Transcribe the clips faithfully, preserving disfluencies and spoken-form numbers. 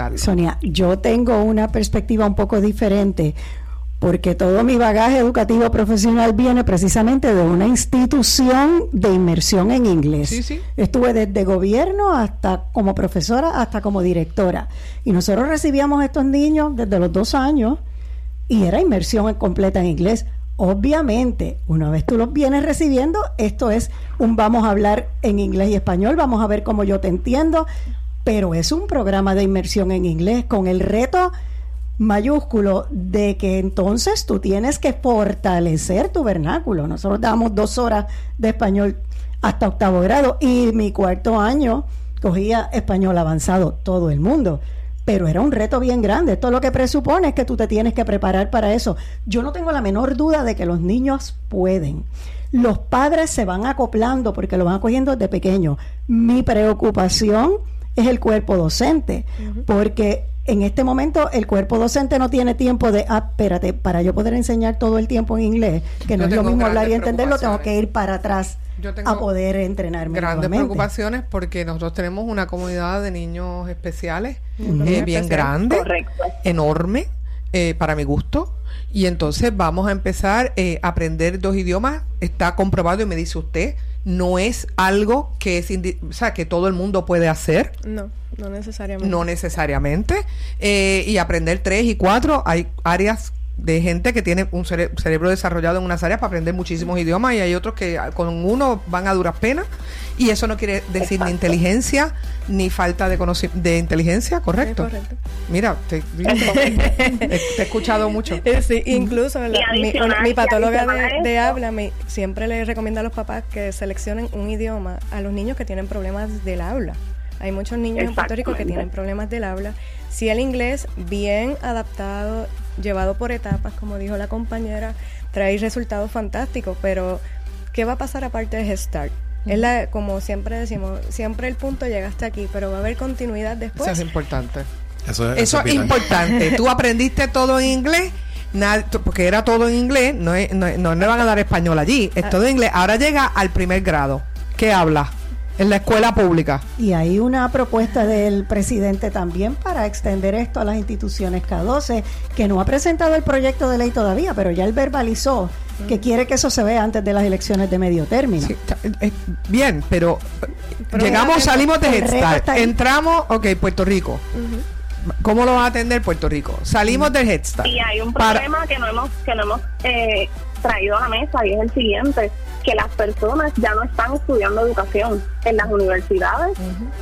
disfrutarlo. Sonia, yo tengo una perspectiva un poco diferente, porque todo mi bagaje educativo profesional viene precisamente de una institución de inmersión en inglés. Sí, sí. Estuve desde gobierno hasta como profesora, hasta como directora. Y nosotros recibíamos a estos niños desde los dos años y era inmersión completa en inglés. Obviamente, una vez tú los vienes recibiendo, esto es un vamos a hablar en inglés y español, vamos a ver cómo yo te entiendo, pero es un programa de inmersión en inglés con el reto mayúsculo de que entonces tú tienes que fortalecer tu vernáculo. Nosotros damos dos horas de español hasta octavo grado y mi cuarto año cogía español avanzado todo el mundo, pero era un reto bien grande. Esto lo que presupone es que tú te tienes que preparar para eso. Yo no tengo la menor duda de que los niños pueden. Los padres se van acoplando porque lo van cogiendo desde pequeño. Mi preocupación es el cuerpo docente, uh-huh. porque en este momento el cuerpo docente no tiene tiempo de, ah, espérate, para yo poder enseñar todo el tiempo en inglés, que no yo es lo mismo hablar y entenderlo, tengo que ir para atrás a poder entrenarme grandes nuevamente. Preocupaciones porque nosotros tenemos una comunidad de niños especiales Uh-huh. eh, bien grande, Correcto. enorme, eh, para mi gusto, y entonces vamos a empezar eh, a aprender dos idiomas. Está comprobado y me dice usted, no es algo que es indi- o sea, que todo el mundo puede hacer. No, no necesariamente. No necesariamente. Eh, y aprender tres y cuatro, hay áreas de gente que tiene un cere- cerebro desarrollado en unas áreas para aprender muchísimos idiomas, y hay otros que con uno van a duras penas, y eso no quiere decir Exacto. ni inteligencia ni falta de conoci- de inteligencia, ¿correcto? Sí, correcto. Mira, te, te, te he escuchado mucho. Sí, incluso la, mi, adicional, mi patóloga y adicional de, a de eso. habla me, siempre le recomienda a los papás que seleccionen un idioma a los niños que tienen problemas del habla. Hay muchos niños en Puerto Rico que Exactamente. tienen problemas del habla. Si el inglés bien adaptado, llevado por etapas, como dijo la compañera, trae resultados fantásticos, pero ¿qué va a pasar aparte de Head Start? Es la, como siempre decimos, siempre el punto llega hasta aquí, pero va a haber continuidad después. Eso es importante. Eso, Eso es vital. importante. Tú aprendiste todo en inglés, nada, tú- porque era todo en inglés, no, es- no, no le van a dar español allí, es todo en inglés. Ahora llega al primer grado. ¿Qué habla? En la escuela pública. Y hay una propuesta del presidente también para extender esto a las instituciones K doce, que no ha presentado el proyecto de ley todavía, pero ya él verbalizó que quiere que eso se vea antes de las elecciones de medio término. Sí, está- eh, bien, pero, Pero llegamos, el- salimos de el Head reto Start, está ahí. entramos, ok, Puerto Rico. ¿Cómo lo va a atender Puerto Rico? Salimos del Head Start. Y hay un Para- problema que no hemos que no hemos eh, traído a la mesa, y es el siguiente, que las personas ya no están estudiando educación en las universidades.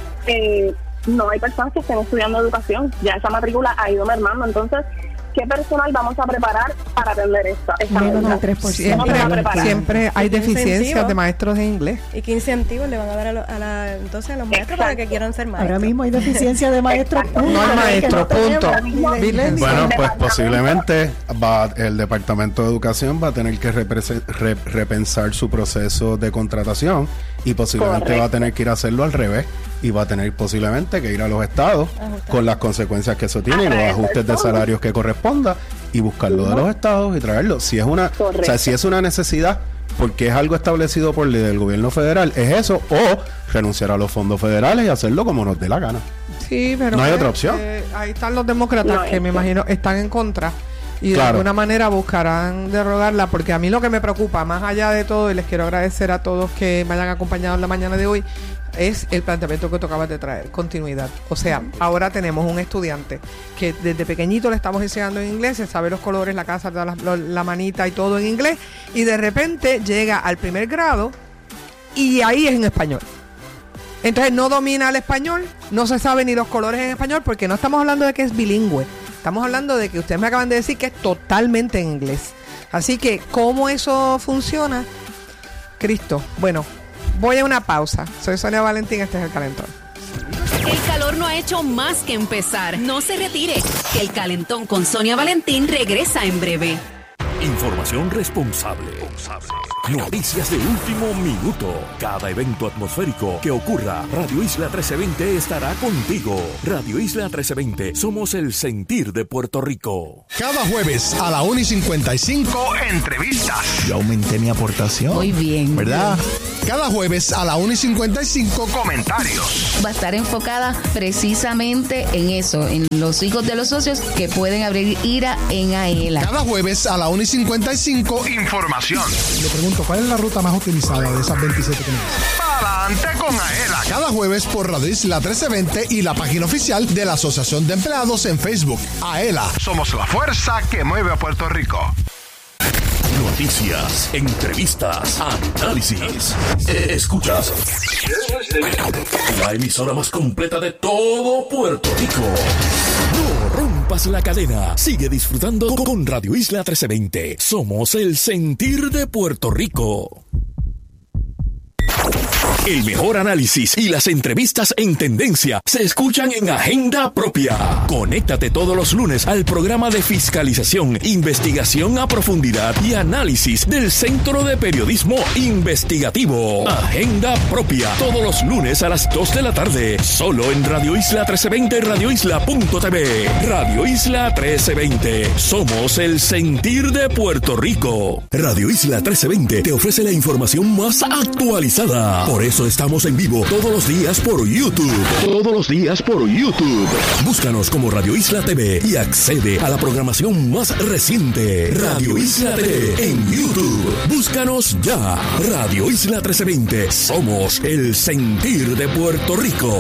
eh, no hay personas que estén estudiando educación, ya esa matrícula ha ido mermando. Entonces, ¿qué personal vamos a preparar para atender esta, esta Menos del meta? tres por ciento. ¿Cómo se va a Siempre, preparar? siempre hay ¿Y qué deficiencias incentivo? de maestros de inglés. ¿Y qué incentivos le van a dar a, lo- a la, entonces a los maestros Exacto. para que quieran ser maestros? Ahora mismo hay deficiencia de maestros. Exacto. punto, No hay que maestro, tenemos punto. ni de inglés ni Bueno, de- pues posiblemente va el Departamento de Educación va a tener que represe- re- repensar su proceso de contratación, y posiblemente Correcto. va a tener que ir a hacerlo al revés, y va a tener posiblemente que ir a los estados Ajustar. con las consecuencias que eso tiene y A los través del ajustes de estado. salarios que corresponda, y buscarlo de los estados y traerlo. Si es una, o sea, Correcto. si es una necesidad porque es algo establecido por ley del gobierno federal, es eso, o renunciar a los fondos federales y hacerlo como nos dé la gana. Sí, pero No hay pues, otra opción. eh, ahí están los demócratas No, que es me que- imagino están en contra y de Claro. alguna manera buscarán derogarla, porque a mí lo que me preocupa, más allá de todo, y les quiero agradecer a todos que me hayan acompañado en la mañana de hoy, es el planteamiento que tú acabas de traer, continuidad. O sea, ahora tenemos un estudiante que desde pequeñito le estamos enseñando en inglés, se sabe los colores, la casa, la, la, la manita y todo en inglés, y de repente llega al primer grado y ahí es en español. Entonces no domina el español, no se sabe ni los colores en español, porque no estamos hablando de que es bilingüe, estamos hablando de que ustedes me acaban de decir que es totalmente en inglés. Así que, ¿cómo eso funciona? Cristo. Bueno, voy a una pausa. Soy Sonia Valentín, este es El Calentón. El calor no ha hecho más que empezar. No se retire, que El Calentón con Sonia Valentín regresa en breve. Información responsable. Noticias de último minuto. Cada evento atmosférico que ocurra, Radio Isla trece veinte estará contigo. Radio Isla trece veinte, somos el sentir de Puerto Rico. Cada jueves a la una y cincuenta y cinco, entrevistas. Yo aumenté mi aportación. Muy bien. ¿Verdad? Cada jueves a la una y cincuenta y cinco, comentarios. Va a estar enfocada precisamente en eso, en los hijos de los socios que pueden abrir IRA en AELA. Cada jueves a la una y cincuenta y cinco, información. Le pregunto, ¿cuál es la ruta más utilizada de esas veintisiete que me dicen? Adelante con AELA. Cada jueves por Radio Isla trece veinte y la página oficial de la Asociación de Empleados en Facebook. AELA, somos la fuerza que mueve a Puerto Rico. Noticias, entrevistas, análisis. Escuchas la emisora más completa de todo Puerto Rico. No rompas la cadena. Sigue disfrutando con Radio Isla trece veinte. Somos el sentir de Puerto Rico. El mejor análisis y las entrevistas en tendencia se escuchan en Agenda Propia. Conéctate todos los lunes al programa de fiscalización, investigación a profundidad y análisis del Centro de Periodismo Investigativo. Agenda Propia, todos los lunes a las dos de la tarde, solo en Radio Isla trece veinte, radio isla punto t v. Radio Isla trece veinte, somos el sentir de Puerto Rico. Radio Isla trece veinte te ofrece la información más actualizada. Por eso estamos en vivo todos los días por YouTube. Todos los días por YouTube. Búscanos como Radio Isla T V y accede a la programación más reciente. Radio Isla T V en YouTube. Búscanos ya. Radio Isla trece veinte. Somos el sentir de Puerto Rico.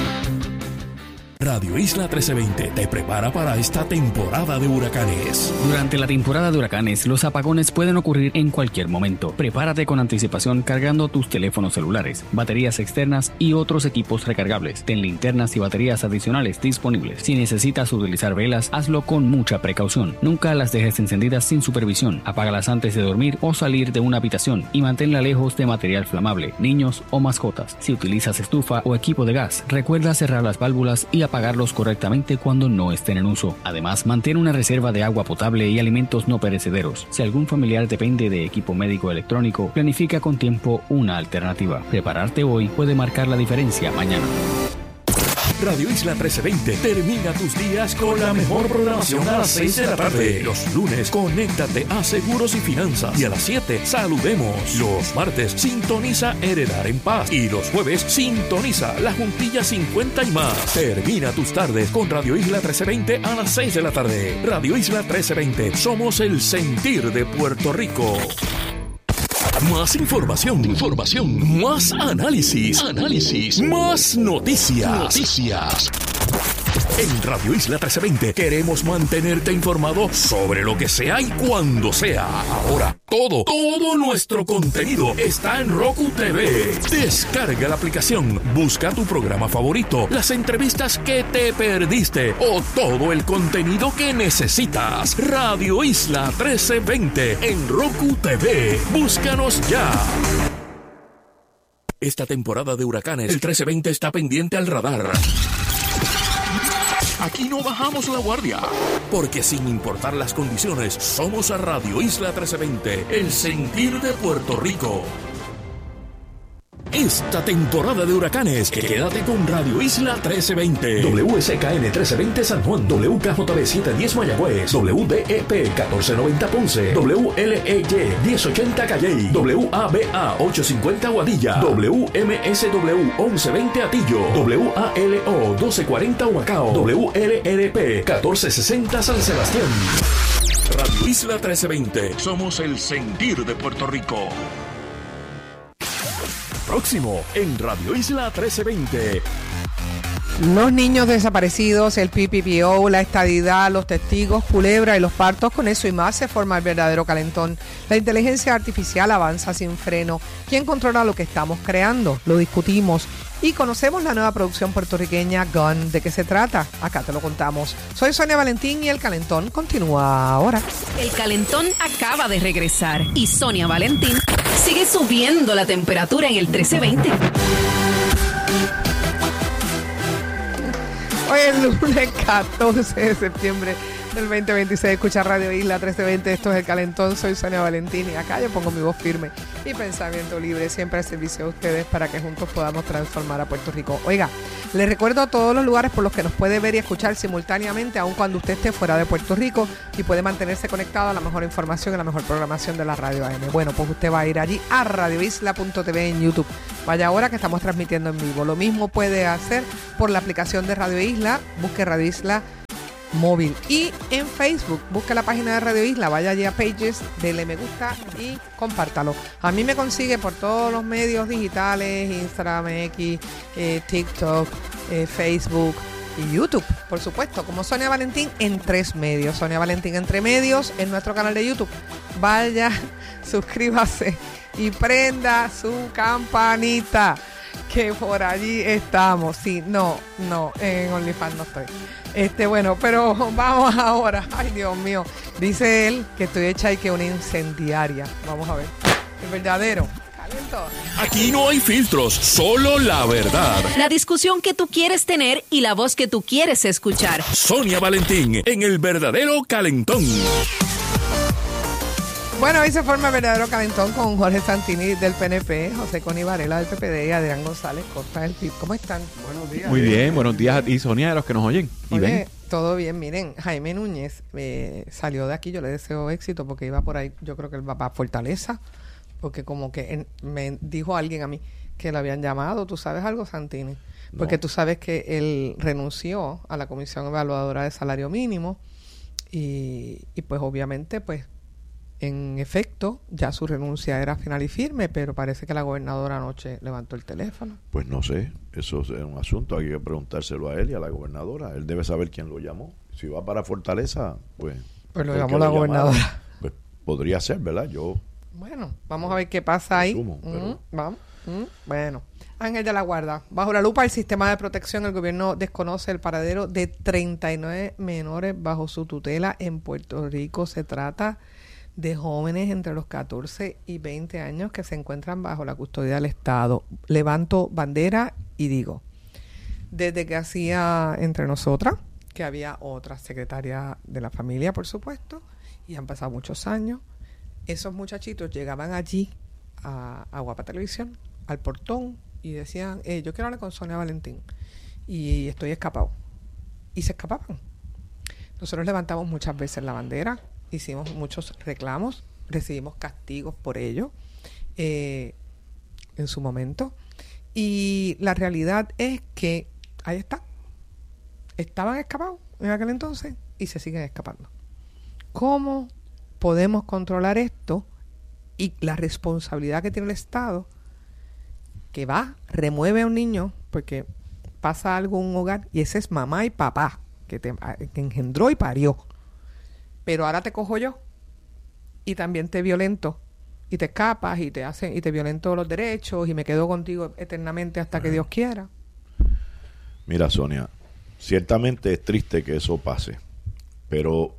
Radio Isla trece veinte te prepara para esta temporada de huracanes. Durante la temporada de huracanes, los apagones pueden ocurrir en cualquier momento. Prepárate con anticipación cargando tus teléfonos celulares, baterías externas y otros equipos recargables. Ten linternas y baterías adicionales disponibles. Si necesitas utilizar velas, hazlo con mucha precaución. Nunca las dejes encendidas sin supervisión. Apágalas antes de dormir o salir de una habitación y manténla lejos de material flamable, niños o mascotas. Si utilizas estufa o equipo de gas, recuerda cerrar las válvulas y apagarlos correctamente cuando no estén en uso. Además, mantén una reserva de agua potable y alimentos no perecederos. Si algún familiar depende de equipo médico electrónico, planifica con tiempo una alternativa. Prepararte hoy puede marcar la diferencia mañana. Radio Isla trece veinte termina tus días con la mejor programación a las seis de la tarde. Los lunes, conéctate a Seguros y Finanzas. Y a las siete, saludemos. Los martes, sintoniza Heredar en Paz. Y los jueves, sintoniza La Juntilla cincuenta y más. Termina tus tardes con Radio Isla trece veinte a las seis de la tarde. Radio Isla trece veinte, somos el sentir de Puerto Rico. Más información, información, más análisis, análisis, más noticias, noticias. En Radio Isla trece veinte queremos mantenerte informado sobre lo que sea y cuando sea. Ahora, todo, todo nuestro contenido está en Roku T V. Descarga la aplicación, busca tu programa favorito, las entrevistas que te perdiste o todo el contenido que necesitas. Radio Isla trece veinte en Roku T V. Búscanos ya. Esta temporada de huracanes, el trece veinte está pendiente al radar. Aquí no bajamos la guardia, porque sin importar las condiciones, somos a Radio Isla trece veinte, el sentir de Puerto Rico. Esta temporada de huracanes, quédate con Radio Isla trece veinte. W S K N trece veinte San Juan, W K J B setecientos diez Mayagüez, W D E P catorce noventa Ponce, W L E Y diez ochenta Calley, W A B A ochocientos cincuenta Guadilla, W M S W once veinte Atillo, W A L O doce cuarenta Humacao, W L R P catorce sesenta San Sebastián. Radio Isla trece veinte, somos el sentir de Puerto Rico. Próximo en Radio Isla trece veinte. Los niños desaparecidos, el P P P O, la estadidad, los testigos, Culebra y los partos, con eso y más se forma el verdadero calentón. La inteligencia artificial avanza sin freno. ¿Quién controla lo que estamos creando? Lo discutimos y conocemos la nueva producción puertorriqueña Gun. ¿De qué se trata? Acá te lo contamos. Soy Sonia Valentín y el calentón continúa ahora. El calentón acaba de regresar y Sonia Valentín sigue subiendo la temperatura en el trece veinte. Hoy es lunes catorce de septiembre del veinte veintiséis. Escucha Radio Isla trece veinte. Esto es El Calentón. Soy Sonia Valentín y acá yo pongo mi voz firme y pensamiento libre siempre al servicio de ustedes para que juntos podamos transformar a Puerto Rico. Oiga, les recuerdo todos los lugares por los que nos puede ver y escuchar simultáneamente, aun cuando usted esté fuera de Puerto Rico, y puede mantenerse conectado a la mejor información y la mejor programación de la Radio A M. Bueno, pues usted va a ir allí a radio isla punto t v en YouTube. Vaya ahora que estamos transmitiendo en vivo. Lo mismo puede hacer por la aplicación de Radio Isla. Busque Radio Isla móvil, y en Facebook busque la página de Radio Isla, vaya allí a Pages, dele me gusta y compártalo. A mí me consigue por todos los medios digitales, Instagram, X, eh, TikTok, eh, Facebook y YouTube, por supuesto, como Sonia Valentín en tres medios. Sonia Valentín entre medios en nuestro canal de YouTube. Vaya, suscríbase y prenda su campanita, que por allí estamos. Sí, no, no, en OnlyFans no estoy. Este, bueno, pero vamos ahora. Ay, Dios mío. Dice él que estoy hecha y que una incendiaria. Vamos a ver. El verdadero. Calentón. Aquí no hay filtros, solo la verdad. La discusión que tú quieres tener y la voz que tú quieres escuchar. Sonia Valentín en El Verdadero Calentón. Bueno, hoy se forma El Verdadero Calentón con Jorge Santini del P N P, José Coni Varela del P P D y Adrián González Costa del P I B. ¿Cómo están? Buenos días. Muy bien, buenos días a ti, Sonia, a los que nos oyen y Oye, ven. Todo bien. Miren, Jaime Núñez eh, salió de aquí. Yo le deseo éxito porque iba por ahí. Yo creo que él va para Fortaleza, porque como que en, me dijo alguien a mí que lo habían llamado. ¿Tú sabes algo, Santini? Porque no. Tú sabes que él renunció a la Comisión Evaluadora de Salario Mínimo y, y pues obviamente pues en efecto, ya su renuncia era final y firme, pero parece que la gobernadora anoche levantó el teléfono. Pues no sé, eso es un asunto, hay que preguntárselo a él y a la gobernadora. Él debe saber quién lo llamó. Si va para Fortaleza, pues... Pues lo llamó la gobernadora. Pues podría ser, ¿verdad? Yo... Bueno, vamos a ver qué pasa ahí. Asumo, pero... mm, vamos. Mm, bueno. Ángel de la Guarda. Bajo la lupa del sistema de protección, el gobierno desconoce el paradero de treinta y nueve menores bajo su tutela en Puerto Rico. Se trata de jóvenes entre los catorce y veinte años que se encuentran bajo la custodia del Estado. Levanto bandera y digo, desde que hacía entre nosotras, que había otra secretaria de la familia, por supuesto, y han pasado muchos años, esos muchachitos llegaban allí a, a Guapa Televisión, al portón, y decían, eh, yo quiero hablar con Sonia Valentín, y estoy escapado. Y se escapaban. Nosotros levantamos muchas veces la bandera, hicimos muchos reclamos, recibimos castigos por ello eh, en su momento, y la realidad es que ahí está, estaban escapados en aquel entonces y se siguen escapando. ¿Cómo podemos controlar esto y la responsabilidad que tiene el Estado, que va, remueve a un niño porque pasa algo en un hogar, y ese es mamá y papá que te que engendró y parió? Pero ahora te cojo yo y también te violento y te escapas y te hacen y te violento los derechos y me quedo contigo eternamente hasta que Dios quiera. Mira, Sonia, ciertamente es triste que eso pase, pero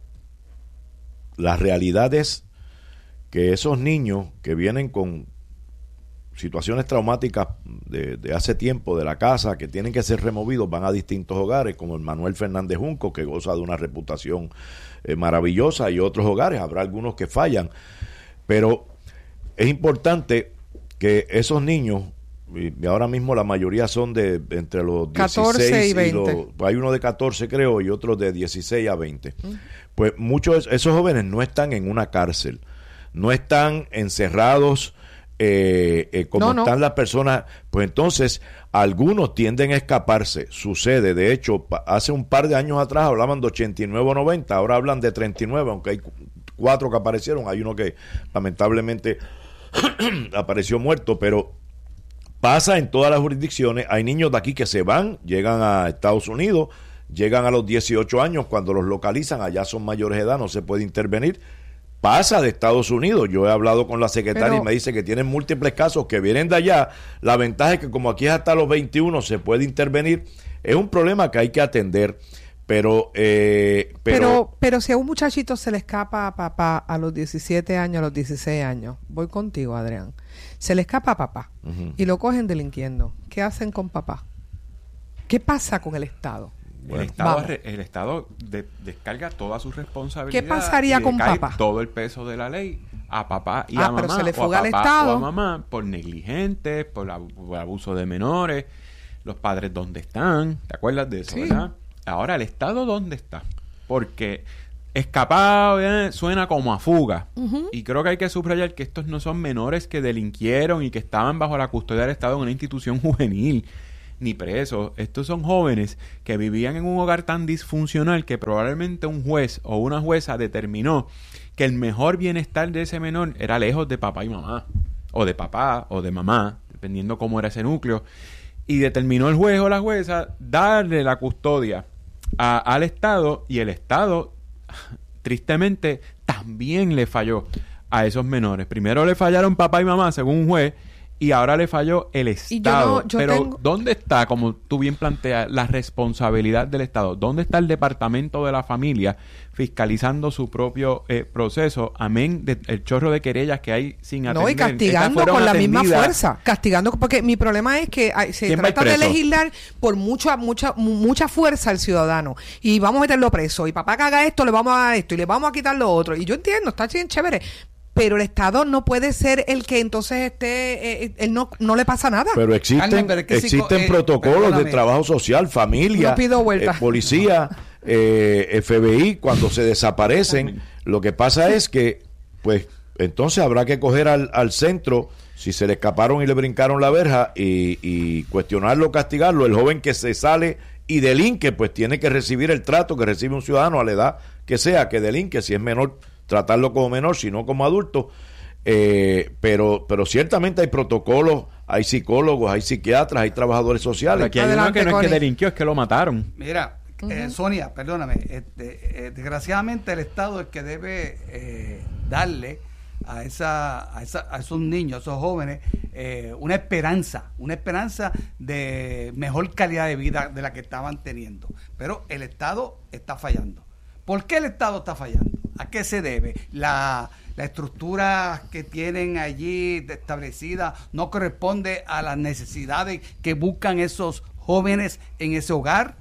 la realidad es que esos niños que vienen con situaciones traumáticas de, de hace tiempo de la casa, que tienen que ser removidos, van a distintos hogares, como el Manuel Fernández Junco, que goza de una reputación eh, maravillosa, y otros hogares, habrá algunos que fallan, pero es importante que esos niños, y, y ahora mismo la mayoría son de, de entre los dieciséis y veinte, y los, hay uno de catorce creo, y otros de dieciséis a veinte, mm. pues muchos de esos jóvenes no están en una cárcel, no están encerrados Eh, eh, como no, no. están las personas, pues entonces algunos tienden a escaparse. Sucede, de hecho, pa- hace un par de años atrás hablaban de ochenta y nueve o noventa, ahora hablan de treinta y nueve, aunque hay cuatro que aparecieron, hay uno que lamentablemente apareció muerto, pero pasa en todas las jurisdicciones. Hay niños de aquí que se van, llegan a Estados Unidos, llegan a los dieciocho años, cuando los localizan, allá son mayores de edad, no se puede intervenir. Pasa de Estados Unidos. Yo he hablado con la secretaria Pero, y me dice que tienen múltiples casos que vienen de allá. La ventaja es que como aquí es hasta los veintiuno se puede intervenir. Es un problema que hay que atender. Pero, eh, pero, pero, pero si a un muchachito se le escapa a papá a los diecisiete años, a los dieciséis años, voy contigo, Adrián, se le escapa a papá uh-huh. y lo cogen delinquiendo, ¿qué hacen con papá? ¿Qué pasa con el Estado? Bueno, el Estado, vamos. re- el Estado de- descarga todas sus responsabilidades. ¿Qué pasaría y con decae papá? todo el peso de la ley a papá y Ah, a pero mamá. se le o a fuga al papá Estado. o a mamá por negligentes, por, abu- por abuso de menores. Los padres, ¿dónde están? ¿Te acuerdas de eso, Sí. verdad? Ahora, ¿el Estado dónde está? Porque escapado eh, suena como a fuga. Ujú. Y creo que hay que subrayar que estos no son menores que delinquieron y que estaban bajo la custodia del Estado en una institución juvenil, ni presos. Estos son jóvenes que vivían en un hogar tan disfuncional que probablemente un juez o una jueza determinó que el mejor bienestar de ese menor era lejos de papá y mamá, o de papá o de mamá, dependiendo cómo era ese núcleo. Y determinó el juez o la jueza darle la custodia a- al Estado, y el Estado tristemente también le falló a esos menores. Primero le fallaron papá y mamá según un juez, y ahora le falló el Estado. no- yo Pero tengo- ¿dónde está, como tú bien planteas, la responsabilidad del Estado? ¿Dónde está el Departamento de la Familia fiscalizando su propio eh, proceso? Amén del chorro de querellas que hay sin atender. No, y Estas castigando fueron con la misma atendidas. fuerza. Castigando, porque mi problema es que hay- se ¿Quién va trata de preso? legislar por mucha, mucha, mu- mucha fuerza al ciudadano. Y vamos a meterlo preso. Y papá que haga esto, le vamos a dar esto. Y le vamos a quitar lo otro. Y yo entiendo, está bien chévere. Pero el Estado no puede ser el que entonces esté, eh, él no, no le pasa nada. Pero existen, Carmen, pero es que si co- existen eh, protocolos de perdóname. trabajo social, familia, No pido vuelta. eh, policía, eh, F B I, cuando se desaparecen. Lo que pasa es que, pues, entonces habrá que coger al, al centro, si se le escaparon y le brincaron la verja, y, y cuestionarlo, castigarlo. El joven que se sale y delinque, pues tiene que recibir el trato que recibe un ciudadano a la edad que sea, que delinque. Si es menor, tratarlo como menor, si no como adulto. Eh, pero pero ciertamente hay protocolos, hay psicólogos, hay psiquiatras, hay trabajadores Pero sociales. aquí hay uno Adelante, que no es que Connie. delinquió, es que lo mataron. Mira, eh, Sonia, perdóname, este, eh, desgraciadamente el Estado es que debe eh, darle a esa, a esa a esos niños, a esos jóvenes, eh, una esperanza, una esperanza de mejor calidad de vida de la que estaban teniendo. Pero el Estado está fallando. ¿Por qué el Estado está fallando? ¿A qué se debe? La, la estructura que tienen allí establecida no corresponde a las necesidades que buscan esos jóvenes en ese hogar.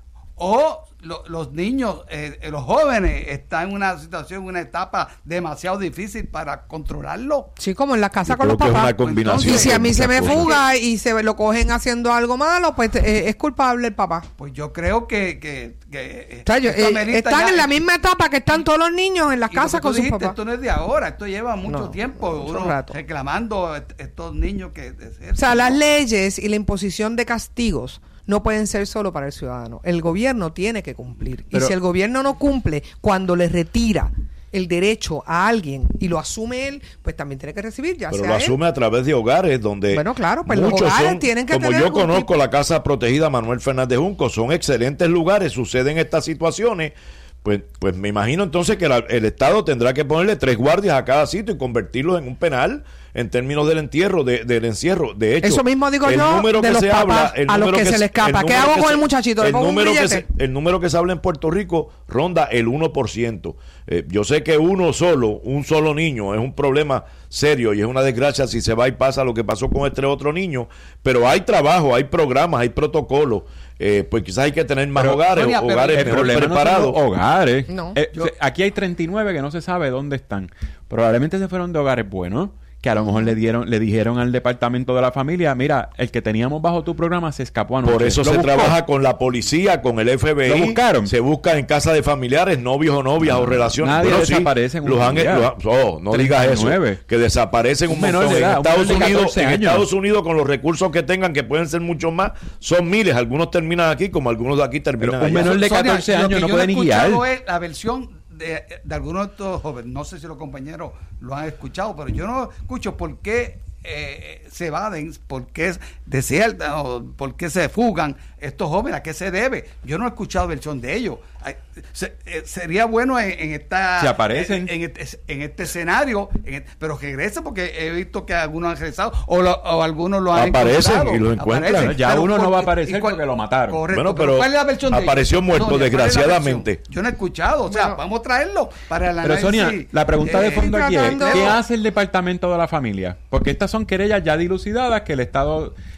O lo- los niños, eh, los jóvenes están en una situación, una etapa demasiado difícil para controlarlo. Sí, como en la casa Yo con los creo que es papás. una combinación Y si de a mí se me muchas cosas. fuga y se lo cogen haciendo algo malo, pues eh, es culpable el papá. Pues yo creo que, que, que O sea, yo- esto eh, amerita están ya- en la misma etapa que están todos los niños en las y lo que casas tú con sus dijiste, papás. esto no es de ahora, esto lleva mucho No, tiempo, mucho uno rato. reclamando est- estos niños que... O sea, las leyes y la imposición de castigos no pueden ser solo para el ciudadano. El gobierno tiene que cumplir. Pero- y si el gobierno no cumple, cuando le retira el derecho a alguien y lo asume él, pues también tiene que recibir, ya Pero sea lo él. asume a través de hogares donde Bueno, claro, pues los muchos hogares son, tienen que como tener yo algún conozco tipo- la casa protegida Manuel Fernández Junco, son excelentes lugares, suceden estas situaciones. Pues, pues me imagino entonces que la- el Estado tendrá que ponerle tres guardias a cada sitio y convertirlos en un penal en términos del entierro, de, del encierro. De hecho, Eso mismo digo el yo número de que los se papás habla, el a los número que se se- le escapa. el ¿Qué número hago que con se- el muchachito? ¿Le el pongo un número que billete? se- el número que se habla en Puerto Rico ronda el uno por ciento. Eh, yo sé que uno solo, un solo niño, es un problema serio y es una desgracia si se va y pasa lo que pasó con este otro niño, pero hay trabajo, hay programas, hay protocolos. Eh, pues quizás hay que tener más Pero, hogares, Sonia, pero hogares El mejor problema preparados. no son los hogares. No. Eh, Yo- se- aquí hay treinta y nueve que no se sabe dónde están. Probablemente se fueron de hogares buenos, que a lo mejor le dieron, le dijeron al departamento de la familia, mira, el que teníamos bajo tu programa se escapó anoche. Por eso Lo se buscó. trabaja con la policía, con el F B I. ¿Lo buscaron? Se busca en casa de familiares, novios o novias No, o relaciones. nadie Bueno, sí, desaparece en un los han, día. los han- oh, no digas eso. treinta y nueve. Que desaparecen un, Un menor montón. de edad, en un Estados menor de Unidos, catorce en años. Estados Unidos, con los recursos que tengan, que pueden ser muchos más, son miles. Algunos terminan aquí, como algunos de aquí terminan Pero un allá. menor de Sonia, catorce lo años que no yo puede he ni escuchado guiar. es la versión de, de algunos de estos jóvenes. No sé si los compañeros lo han escuchado, pero yo no escucho por qué eh, se evaden, por qué desertan o por qué se fugan estos jóvenes, a qué se debe. Yo no he escuchado versión de ellos. Ay, se- eh, sería bueno en, en esta Si aparecen. en, en este, en este escenario, en este- pero regrese porque he visto que algunos han regresado o, lo- o algunos lo han Aparecen encontrado. y lo encuentran. Aparecen, Ya pero uno no por- va a aparecer ¿y cuál- porque lo mataron. Correcto, Bueno, pero ¿cuál es la versión de ellos? apareció muerto, Sonia, ¿cuál es la desgraciadamente. versión? Yo no he escuchado, o sea, Bueno. vamos a traerlo para el Pero análisis. Sonia, la pregunta de eh, fondo aquí es, tratando- ¿qué hace el Departamento de la Familia? Porque estas son querellas ya dilucidadas que el Estado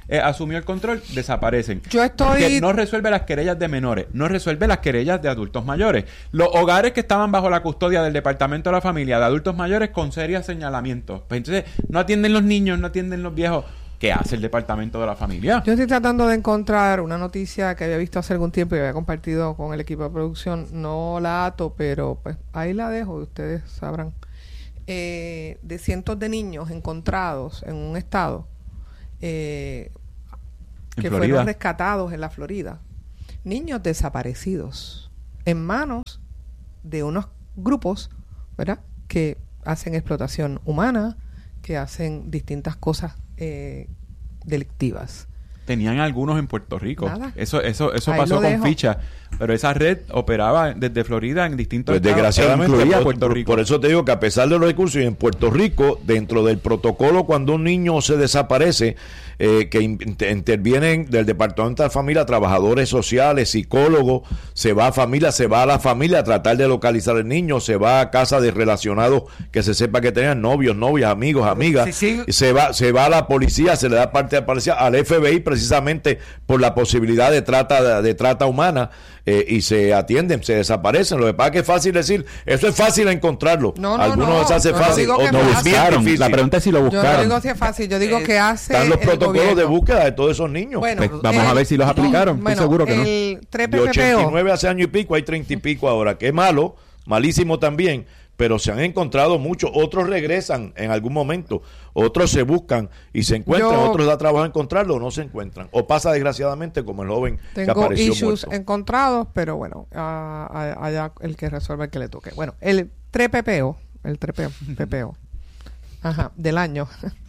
eh, asumió el control, desaparecen. Yo estoy... Porque no resuelve las querellas de menores, no resuelve las querellas de adultos mayores. Los hogares que estaban bajo la custodia del Departamento de la Familia de adultos mayores con serios señalamientos. Pues entonces, no atienden los niños, no atienden los viejos. ¿Qué hace el Departamento de la Familia? Yo estoy tratando de encontrar una noticia que había visto hace algún tiempo y había compartido con el equipo de producción. No la ato, pero pues ahí la dejo, ustedes sabrán. Eh, de cientos de niños encontrados en un estado eh, que Florida. fueron rescatados en la Florida. Niños desaparecidos en manos de unos grupos, ¿verdad?, que hacen explotación humana, que hacen distintas cosas eh, delictivas. Tenían algunos en Puerto Rico. Nada. Eso eso eso Ahí pasó lo con dejo. ficha. Pero esa red operaba desde Florida en distintos Pues estados, desgraciadamente, incluía por, Puerto por- Rico. por eso te digo que a pesar de los recursos, y en Puerto Rico, dentro del protocolo, cuando un niño se desaparece, eh, que in- inter- intervienen del Departamento de la Familia, trabajadores sociales, psicólogos, se va a familia, se va a la familia a tratar de localizar al niño, se va a casa de relacionados que se sepa que tenían novios, novias, amigos, amigas, Sí, sí. y se va, se va a la policía, se le da parte de la policía, al F B I precisamente por la posibilidad de trata, de, de trata humana, eh, y se atienden, se desaparecen. Lo que pasa es que es fácil decir, eso es fácil encontrarlo. No, no, Algunos no. les hace Yo no fácil, digo que otros no es bien buscaron. difícil. La pregunta es si lo Yo buscaron. no digo si es fácil, yo digo que hace Están los el protocolos de gobierno. búsqueda de todos esos niños. Bueno, Pues vamos el- a ver si los aplicaron. Estoy bueno, seguro que no. el tres De P P P O. ochenta y nueve hace año y pico, hay treinta y pico ahora, que es malo, malísimo también, pero se han encontrado muchos, otros regresan en algún momento, otros se buscan y se encuentran, Yo- otros da trabajo encontrarlo o no se encuentran, o pasa desgraciadamente como el joven que Tengo apareció issues muerto. encontrados, pero bueno, a- a- allá el que resuelva el que le toque. Bueno, el tres P P O, el tres P P O, ajá, del año.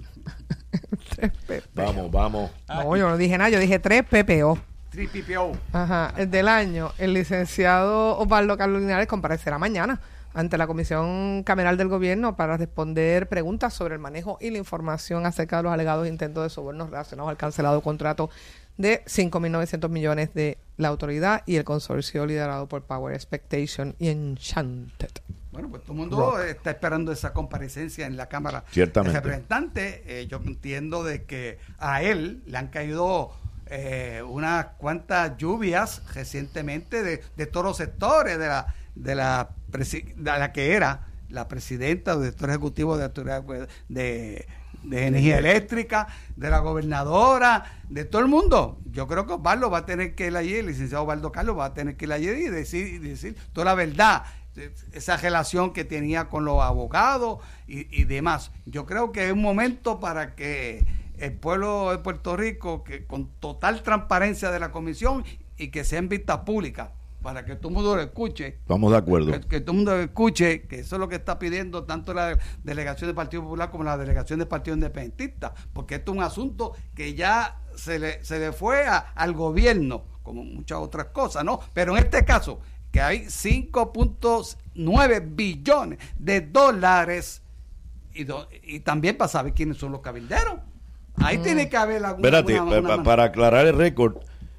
tres P P O. Vamos, vamos. No, yo no dije nada, yo dije tres P P O. tres P P O. Ajá, el del año, el licenciado Osvaldo Carlos Linares comparecerá mañana ante la Comisión Cameral del Gobierno para responder preguntas sobre el manejo y la información acerca de los alegados intentos de sobornos relacionados al cancelado contrato de cinco mil novecientos millones de la autoridad y el consorcio liderado por Power Expectation y Enchanted. Bueno, pues todo el mundo Rock. está esperando esa comparecencia en la Cámara Ciertamente. de Representantes. Eh, yo entiendo de que a él le han caído eh, unas cuantas lluvias recientemente de, de todos los sectores de la de la, presi- de la que era la presidenta o director ejecutivo de, autoridad de, de energía eléctrica, de la gobernadora, de todo el mundo. Yo creo que Osvaldo va a tener que ir allí, el licenciado Osvaldo Carlos va a tener que ir allí y decir, y decir toda la verdad, esa relación que tenía con los abogados y, y demás. Yo creo que es un momento para que el pueblo de Puerto Rico, que con total transparencia de la comisión y que sea en vista pública, para que todo el mundo lo escuche. Estamos de acuerdo. Que, que todo el mundo lo escuche, que eso es lo que está pidiendo tanto la delegación del Partido Popular como la delegación del Partido Independentista, porque esto es un asunto que ya se le, se le fue a, al gobierno, como muchas otras cosas, ¿no? Pero en este caso, que hay cinco punto nueve billones de dólares y, do, y también para saber quiénes son los cabilderos. Ahí mm. tiene que haber alguna... Espérate, una, una, pa, una, para aclarar el récord,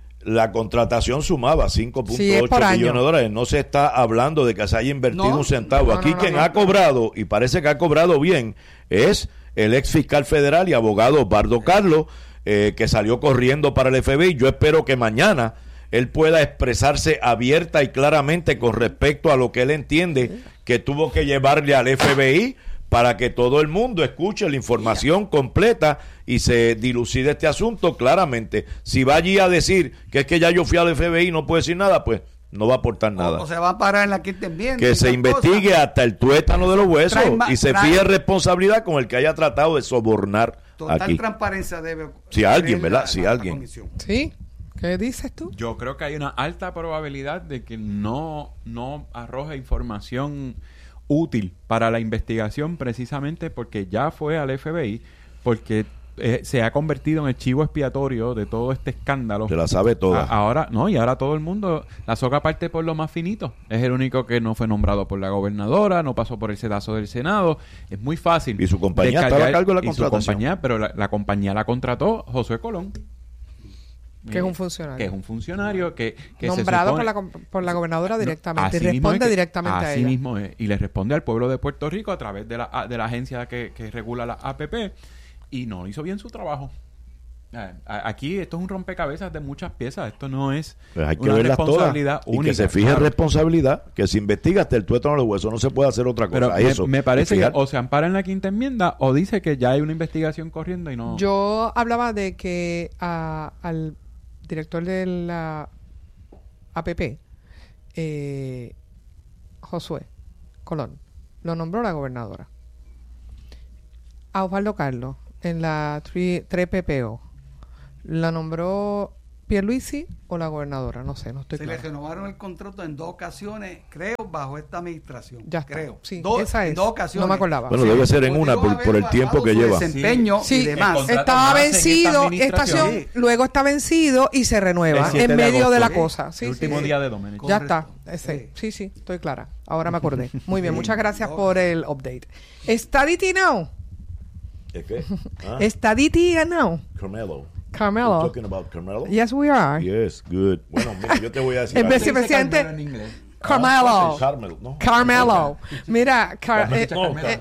la contratación sumaba cinco punto ocho sí, billones de dólares. No se está hablando de que se haya invertido no, un centavo. no, Aquí no, no, quien no, ha no. cobrado, y parece que ha cobrado bien, es el ex fiscal federal y abogado Osvaldo Carlos, eh, que salió corriendo para el F B I. Yo espero que mañana él pueda expresarse abierta y claramente con respecto a lo que él entiende que tuvo que llevarle al F B I para que todo el mundo escuche la información completa y se dilucide este asunto claramente. Si va allí a decir que es que ya yo fui al F B I y no puedo decir nada, pues no va a aportar nada. O, o se va a parar en la que estén viendo. Que se investigue cosas. hasta el tuétano de los huesos Trae ma- y se trae- fije responsabilidad con el que haya tratado de sobornar Total aquí. transparencia debe... Si alguien, la- ¿verdad? la- Si la alguien. comisión. ¿Sí? ¿Qué dices tú? Yo creo que hay una alta probabilidad de que no, no arroje información útil para la investigación, precisamente porque ya fue al F B I, porque eh, se ha convertido en el chivo expiatorio de todo este escándalo. Se la sabe toda. A- ahora, no, y ahora todo el mundo, la soga parte por lo más finito. Es el único que no fue nombrado por la gobernadora, no pasó por el sedazo del Senado. Es muy fácil. Y su compañía descargar- estaba a cargo de la y su contratación. compañía, pero la, la compañía la contrató Josué Colón. Que es un funcionario. Que es un funcionario que, que se nombrado supone- por la, com- por la gobernadora directamente. Así y mismo responde es que- directamente a así ella. mismo es. Y le responde al pueblo de Puerto Rico a través de la, de la agencia que, que regula la A P P y no hizo bien su trabajo. Aquí esto es un rompecabezas de muchas piezas. Esto no es pues hay que una verlas responsabilidad todas, única. y que se fije claro. responsabilidad, que se investiga hasta el tuétano de los huesos. No se puede hacer otra cosa. Pero Eso, me, me parece que fijar. o se ampara en la quinta enmienda o dice que ya hay una investigación corriendo y no... Yo hablaba de que a, al director de la A P P, eh, Josué Colón, lo nombró la gobernadora. A Osvaldo Carlos, en la tres P P O, ¿la nombró Pierluisi o la gobernadora? No sé, no estoy Se claro. le renovaron el contrato en dos ocasiones, creo, bajo esta administración. Ya está. Creo. Sí, Do- esa es. En dos ocasiones. No me acordaba. Bueno, Sí. debe ser en una Pudieron por, por el haber tiempo que bajado su lleva. desempeño Sí, y demás. el contrato estaba más en esta vencido, administración. estación, luego está vencido y se renueva El siete en de medio de la agosto. cosa. Sí, el sí, último sí. día de Domenico. Ya está. Correcto. Ese. Sí. Sí, sí, estoy clara. Ahora me acordé. Muy bien, Sí. muchas gracias No. por el update. ¿Estadity now? ¿Es qué? Ah, ¿Estadity now? Carmelo. Carmelo. We're talking about Carmelo? Yes, we are. Yes, good. Bueno, mira, yo te voy a decir El algo. vicepresidente en inglés. Carmelo. Ah, Carmelo, ¿no? Carmelo. Mira, Car- Carmelo. eh, No, eh,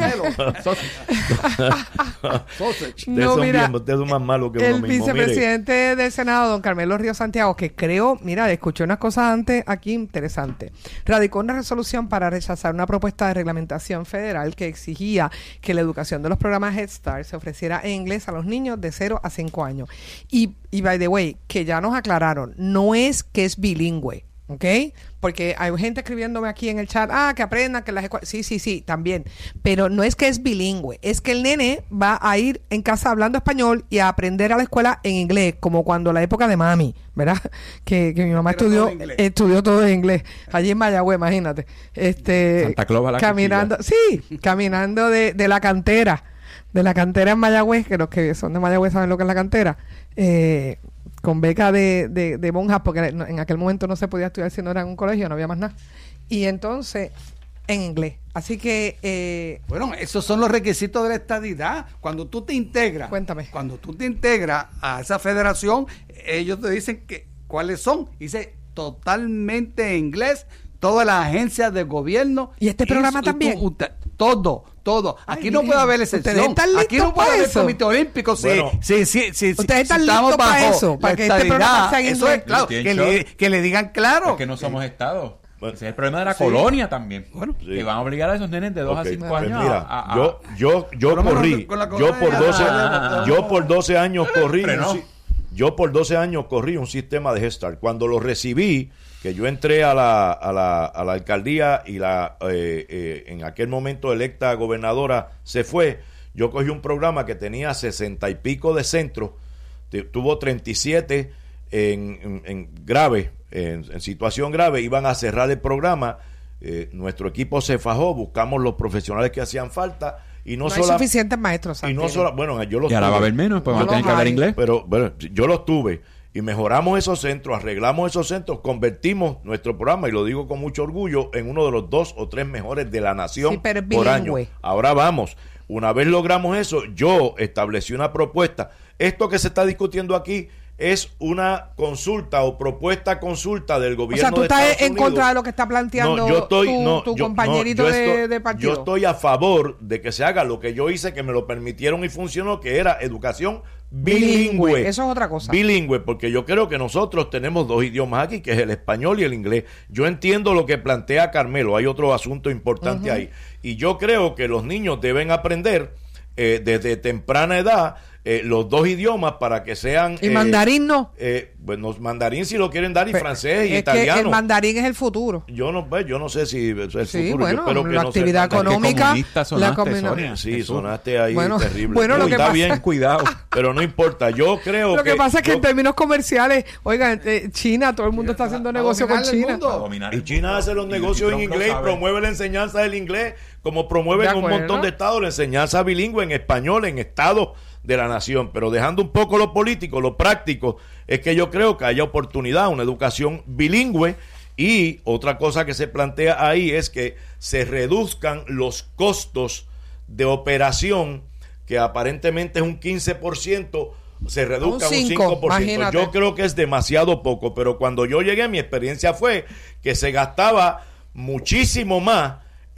Ustedes No, son mira, bien, ustedes son más malos que el uno mismo. Mire, vicepresidente del Senado, don Carmelo Río Santiago, que creo, mira, escuché unas cosas antes aquí interesantes, radicó una resolución para rechazar una propuesta de reglamentación federal que exigía que la educación de los programas Head Start se ofreciera en inglés a los niños de cero a cinco años. Y, y by the way, que ya nos aclararon, no es que es bilingüe. ¿Ok? Porque hay gente escribiéndome aquí en el chat, ah, que aprendan, que las escuelas... Sí, sí, sí, también. Pero no es que es bilingüe, es que el nene va a ir en casa hablando español y a aprender a la escuela en inglés, como cuando la época de mami, ¿verdad? Que, que mi mamá Pero estudió todo en inglés. estudió todo en inglés, allí en Mayagüez, imagínate. Este, Santa Claus a la caminando, sí, caminando de, de la cantera, de la cantera en Mayagüez, que los que son de Mayagüez saben lo que es la cantera, eh... con beca de, de, de monjas, porque en aquel momento no se podía estudiar si no era en un colegio, no había más nada. Y entonces, en inglés. Así que... Eh, Bueno, esos son los requisitos de la estadidad. Cuando tú te integras, Cuéntame. cuando tú te integras a esa federación, ellos te dicen que cuáles son. Dice totalmente en inglés, todas las agencias de gobierno. ¿Y este programa tú- también? usted- todo, todo. Aquí Ay, no miren, puede haber ustedes excepción. están Aquí listos no puede para haber eso. comité olímpico. Sí, Bueno. sí, sí, sí, sí, Ustedes están si estamos listos para bajo eso, para la que este estadidad, programa sea en eso es, inglés. claro, Tienen que show. le, que le digan claro. Es que no somos Estado. Bueno, Ese es el problema de la sí. colonia también. Bueno, sí. Que van a obligar a esos nenes de dos Ok, a cinco pues años mira, a, a- yo, yo, yo Por lo menos corrí, con la yo colonia por ya- doce, ya- yo por doce años corrí, un Frenó. si- yo por doce años corrí un sistema de Head Start. Cuando lo recibí, que yo entré a la, a la, a la alcaldía y la, eh, eh, en aquel momento electa gobernadora se fue, yo cogí un programa que tenía sesenta y pico de centros, te- tuvo treinta y siete en, en, en grave, en, en situación grave, iban a cerrar el programa. Eh, nuestro equipo se fajó, buscamos los profesionales que hacían falta y no, no hay sola- suficientes maestros. y no Santiago. solo, bueno, yo los Y ahora tuve. va a haber menos, pues van a No tener los que hablar hay. inglés. Pero bueno, yo los tuve y mejoramos esos centros, arreglamos esos centros, convertimos nuestro programa, y lo digo con mucho orgullo, en uno de los dos o tres mejores de la nación Sí, pero es por año. bilingüe. Ahora vamos, una vez logramos eso, yo establecí una propuesta. Esto que se está discutiendo aquí es una consulta o propuesta consulta del O gobierno sea, tú de estás Estados en Unidos. contra de lo que está planteando No, yo estoy, tu, no, tu yo- compañerito no, yo de, estoy- de partido. Yo estoy a favor de que se haga lo que yo hice, que me lo permitieron y funcionó, que era educación bilingüe. Bilingüe, eso es otra cosa. Bilingüe, porque yo creo que nosotros tenemos dos idiomas aquí, que es el español y el inglés. Yo entiendo lo que plantea Carmelo, hay otro asunto importante Ujú. ahí. Y yo creo que los niños deben aprender eh, desde temprana edad eh, los dos idiomas para que sean... ¿Y eh, mandarín no? eh, bueno, mandarín si lo quieren dar, y Pe- francés y es italiano. que el mandarín es el futuro. Yo no, pues, yo no sé si es el Sí, futuro. bueno, yo espero que la no actividad sea tan- económica, comunista sonaste, la combina- Sonia. Sí, Jesús. sonaste ahí Bueno, terrible. bueno, lo No, que está pasa- bien, cuidado, pero no importa. Yo creo Lo que, que pasa es que yo- en términos comerciales, oigan, eh, China, todo el mundo está haciendo negocio con dominar el China. mundo. A dominar y el China mundo. hace los Y- negocios y en Trump lo inglés, sabe. promueve la enseñanza del inglés, como promueve De en un acuerdo. montón de estados la enseñanza bilingüe en español, en estados de la nación. Pero dejando un poco lo político, lo práctico, es que yo creo que haya oportunidad, una educación bilingüe. Y otra cosa que se plantea ahí es que se reduzcan los costos de operación, que aparentemente es un quince por ciento, se reduzca a un cinco, cinco por ciento. imagínate. Yo creo que es demasiado poco, pero cuando yo llegué, mi experiencia fue que se gastaba muchísimo más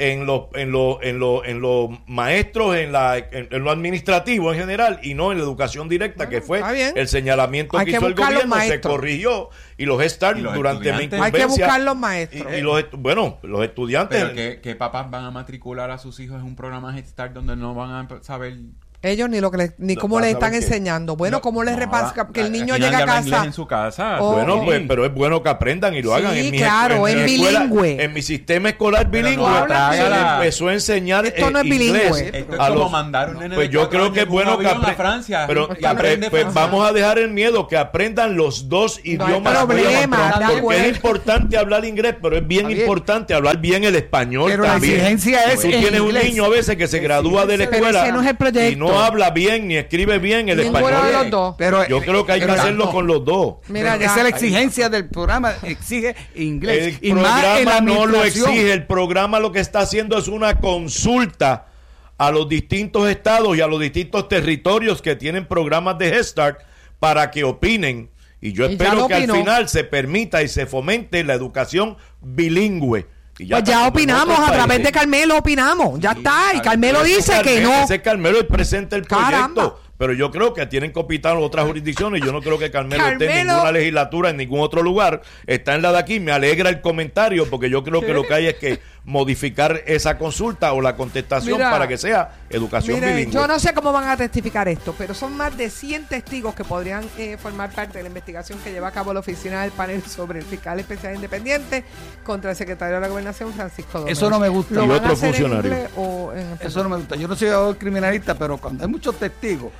en los en los en los en los maestros, en la en, en lo administrativo en general, y no en la educación directa, bueno, que fue el señalamiento hay que, que hizo el gobierno, se maestros. corrigió, y los Head Start durante mi incumbencia, hay que buscar los maestros. Y, y los bueno, los estudiantes. Pero que, que papás van a matricular a sus hijos en un programa Head Start donde no van a saber. Ellos ni lo que le, ni cómo les están enseñando. Bueno, no, cómo les no, repasa que el niño llega a casa. En su casa. Oh, bueno, sí. pues, pero es bueno que aprendan y lo sí, hagan. En mi, claro, en, en mi bilingüe. Escuela, en mi sistema escolar bilingüe, no se le la... empezó a enseñar Esto no eh, es bilingüe. inglés. Esto es a como los, mandar un nene pues de yo creo que es bueno que aprendan. Francia. Pero Pues, apre, pues vamos a dejar el miedo, que aprendan los dos no idiomas. Problema, porque es importante hablar inglés, pero es bien Javier. importante hablar bien el español pero también. La exigencia es tú tienes un niño a veces que se gradúa de la escuela y no habla bien ni escribe bien el Ninguno español. de los dos. Pero yo creo que hay que hacerlo no. con los dos. Mira, esa es la exigencia del programa, exige inglés. El y programa no lo exige, el programa lo que está haciendo es una consulta a los distintos estados y a los distintos territorios que tienen programas de Head Start para que opinen. Y yo y espero que al final se permita y se fomente la educación bilingüe. Y ya pues ya opinamos, a través de Carmelo opinamos, ya sí, está, y Carmelo dice Carmelo, que no. Ese Carmelo es presente el proyecto, Caramba. Pero yo creo que tienen que opinar otras jurisdicciones. Yo no creo que Carmelo, Carmelo esté en ninguna legislatura, en ningún otro lugar. Está en la de aquí. Me alegra el comentario, porque yo creo que lo que hay es que modificar esa consulta o la contestación mira, para que sea educación mire, bilingüe. Yo no sé cómo van a testificar esto, pero son más de cien testigos que podrían eh, formar parte de la investigación que lleva a cabo la oficina del panel sobre el fiscal especial independiente contra el secretario de la Gobernación, Francisco Domínguez. Eso no me gusta. ¿Lo y van otro a hacer funcionario. En inglés o en Eso no me gusta. Yo no soy abogado criminalista, pero cuando hay muchos testigos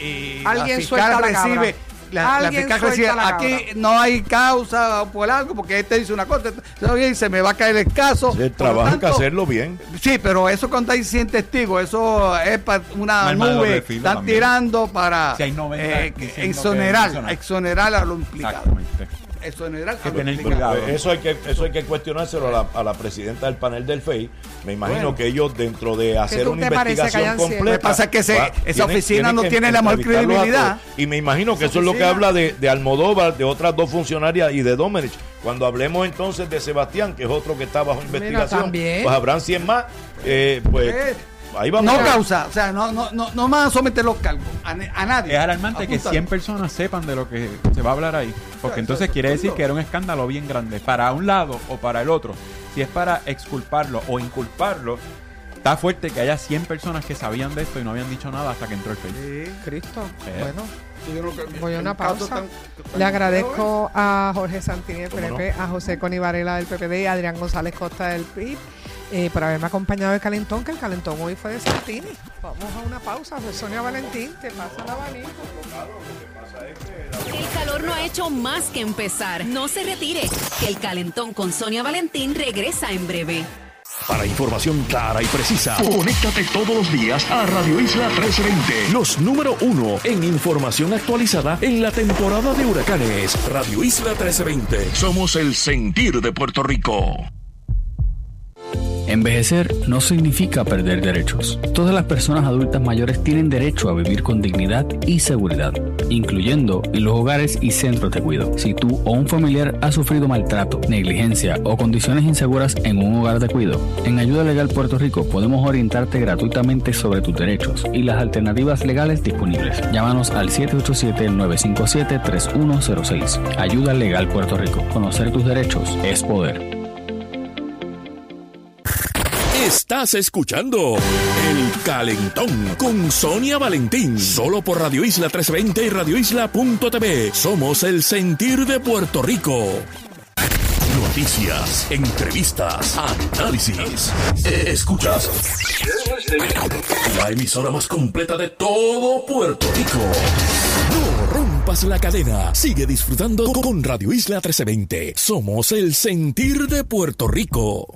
y alguien la suelta la recibe la, la fiscal recibe aquí cabra. No hay causa por algo porque este dice una cosa, y se me va a caer el caso. El trabajo hay que hacerlo bien. Sí, pero eso cuando hay cien testigos, eso es para una Mal nube, están también. tirando para si hay noventa, eh, exonerar, exonerar a lo implicado. Exonerar a lo implicado. Eso hay que eso hay que cuestionárselo a la, a la presidenta del panel del F E I. Me imagino bueno, que ellos dentro de hacer una investigación completa. Lo que pasa es que se, va, esa tiene, oficina tiene no tiene la mejor credibilidad. Y me imagino que eso es lo que habla de, de Almodóvar, de otras dos funcionarias y de Domenech. Cuando hablemos entonces de Sebastián, que es otro que está bajo investigación, Mira, pues habrán cien más. Eh, pues eh, ahí vamos. No a causa, o sea, no, no, no, no van a someter los cargos a, a nadie. Es alarmante que cien personas sepan de lo que se va a hablar ahí. Porque o sea, entonces quiere decir que era un escándalo bien grande para un lado o para el otro. Si es para exculparlo o inculparlo, está fuerte que haya cien personas que sabían de esto y no habían dicho nada hasta que entró el F E I. Sí, Cristo. Eh. Bueno, voy a una pausa. Le agradezco a Jorge Santini del P N P, no? a José Coni Varela del P P D y a Adrián González Costa del P I B eh, por haberme acompañado del calentón, que el calentón hoy fue de Santini. Vamos a una pausa. Sonia Valentín, te pasa el abanico. El calor no ha hecho más que empezar. No se retire, que el calentón con Sonia Valentín regresa en breve. Para información clara y precisa, conéctate todos los días a Radio Isla trece veinte. Los número uno en información actualizada en la temporada de huracanes. Radio Isla trece veinte. Somos el sentir de Puerto Rico. Envejecer no significa perder derechos. Todas las personas adultas mayores tienen derecho a vivir con dignidad y seguridad, incluyendo en los hogares y centros de cuidado. Si tú o un familiar ha sufrido maltrato, negligencia o condiciones inseguras en un hogar de cuidado, en Ayuda Legal Puerto Rico podemos orientarte gratuitamente sobre tus derechos y las alternativas legales disponibles. Llámanos al siete ocho siete, nueve cinco siete, tres uno cero seis. Ayuda Legal Puerto Rico. Conocer tus derechos es poder. Estás escuchando El Calentón con Sonia Valentín. Solo por Radio Isla trescientos veinte y radio isla punto t v. Somos el sentir de Puerto Rico. Noticias, entrevistas, análisis. Escuchas la emisora más completa de todo Puerto Rico. No rompas la cadena. Sigue disfrutando con Radio Isla trece veinte. Somos el sentir de Puerto Rico.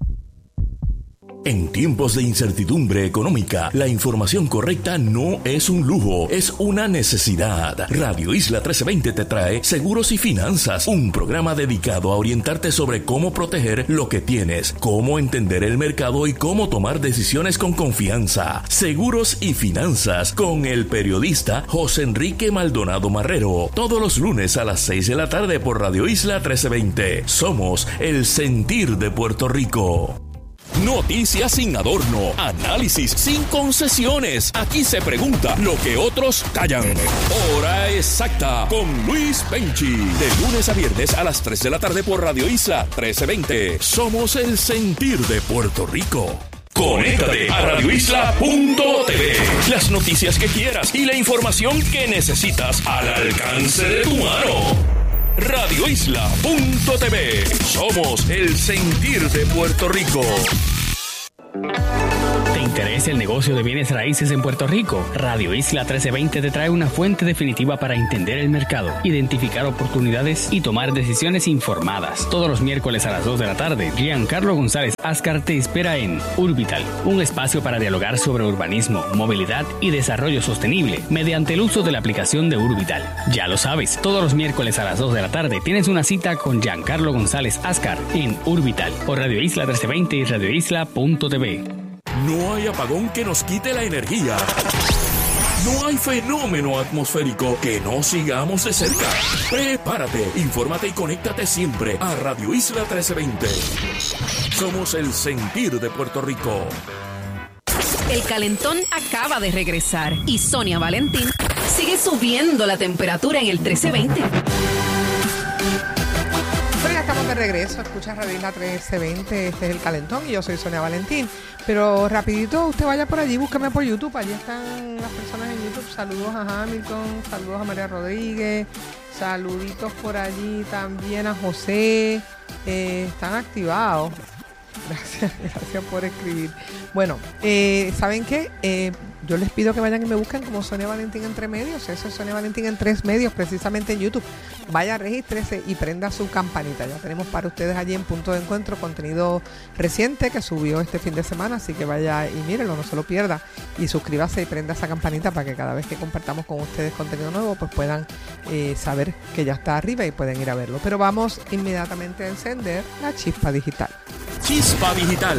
En tiempos de incertidumbre económica, la información correcta no es un lujo, es una necesidad. Radio Isla trece veinte te trae Seguros y Finanzas, un programa dedicado a orientarte sobre cómo proteger lo que tienes, cómo entender el mercado y cómo tomar decisiones con confianza. Seguros y Finanzas con el periodista José Enrique Maldonado Marrero. Todos los lunes a las seis de la tarde por Radio Isla trece veinte. Somos el sentir de Puerto Rico. Noticias sin adorno, análisis sin concesiones. Aquí se pregunta lo que otros callan. Hora exacta con Luis Penchi. De lunes a viernes a las tres de la tarde por Radio Isla trece veinte. Somos el sentir de Puerto Rico. Conéctate a radio isla punto t v. Las noticias que quieras y la información que necesitas al alcance de tu mano. radio isla punto t v. Somos el sentir de Puerto Rico. ¿Te interesa el negocio de bienes raíces en Puerto Rico? Radio Isla trece veinte te trae una fuente definitiva para entender el mercado, identificar oportunidades y tomar decisiones informadas. Todos los miércoles a las dos de la tarde, Giancarlo González Ascar te espera en Urbital, un espacio para dialogar sobre urbanismo, movilidad y desarrollo sostenible mediante el uso de la aplicación de Urbital. Ya lo sabes, todos los miércoles a las dos de la tarde tienes una cita con Giancarlo González Ascar en Urbital por Radio Isla trece veinte y radio isla punto t v. No hay apagón que nos quite la energía. No hay fenómeno atmosférico que no sigamos de cerca. Prepárate, infórmate y conéctate siempre a Radio Isla trece veinte. Somos el sentir de Puerto Rico. El calentón acaba de regresar y Sonia Valentín sigue subiendo la temperatura en el trece veinte. Bueno, ya estamos de regreso. Escucha Radio Isla trece veinte. Este es el calentón y yo soy Sonia Valentín. Pero rapidito, usted vaya por allí, búsqueme por YouTube. Allí están las personas en YouTube. Saludos a Hamilton, saludos a María Rodríguez, saluditos por allí también a José. Eh, están activados. Gracias, gracias por escribir. Bueno, eh, ¿saben qué? Eh, yo les pido que vayan y me busquen como Sonia Valentín Entre Medios. Eso es Sonia Valentín en Tres Medios, precisamente en YouTube. Vaya, regístrese y prenda su campanita. Ya tenemos para ustedes allí en Punto de Encuentro contenido reciente que subió este fin de semana, así que vaya y mírenlo, no se lo pierda. Y suscríbase y prenda esa campanita para que cada vez que compartamos con ustedes contenido nuevo, pues puedan eh, saber que ya está arriba y pueden ir a verlo. Pero vamos inmediatamente a encender la chispa digital. Chispa Digital.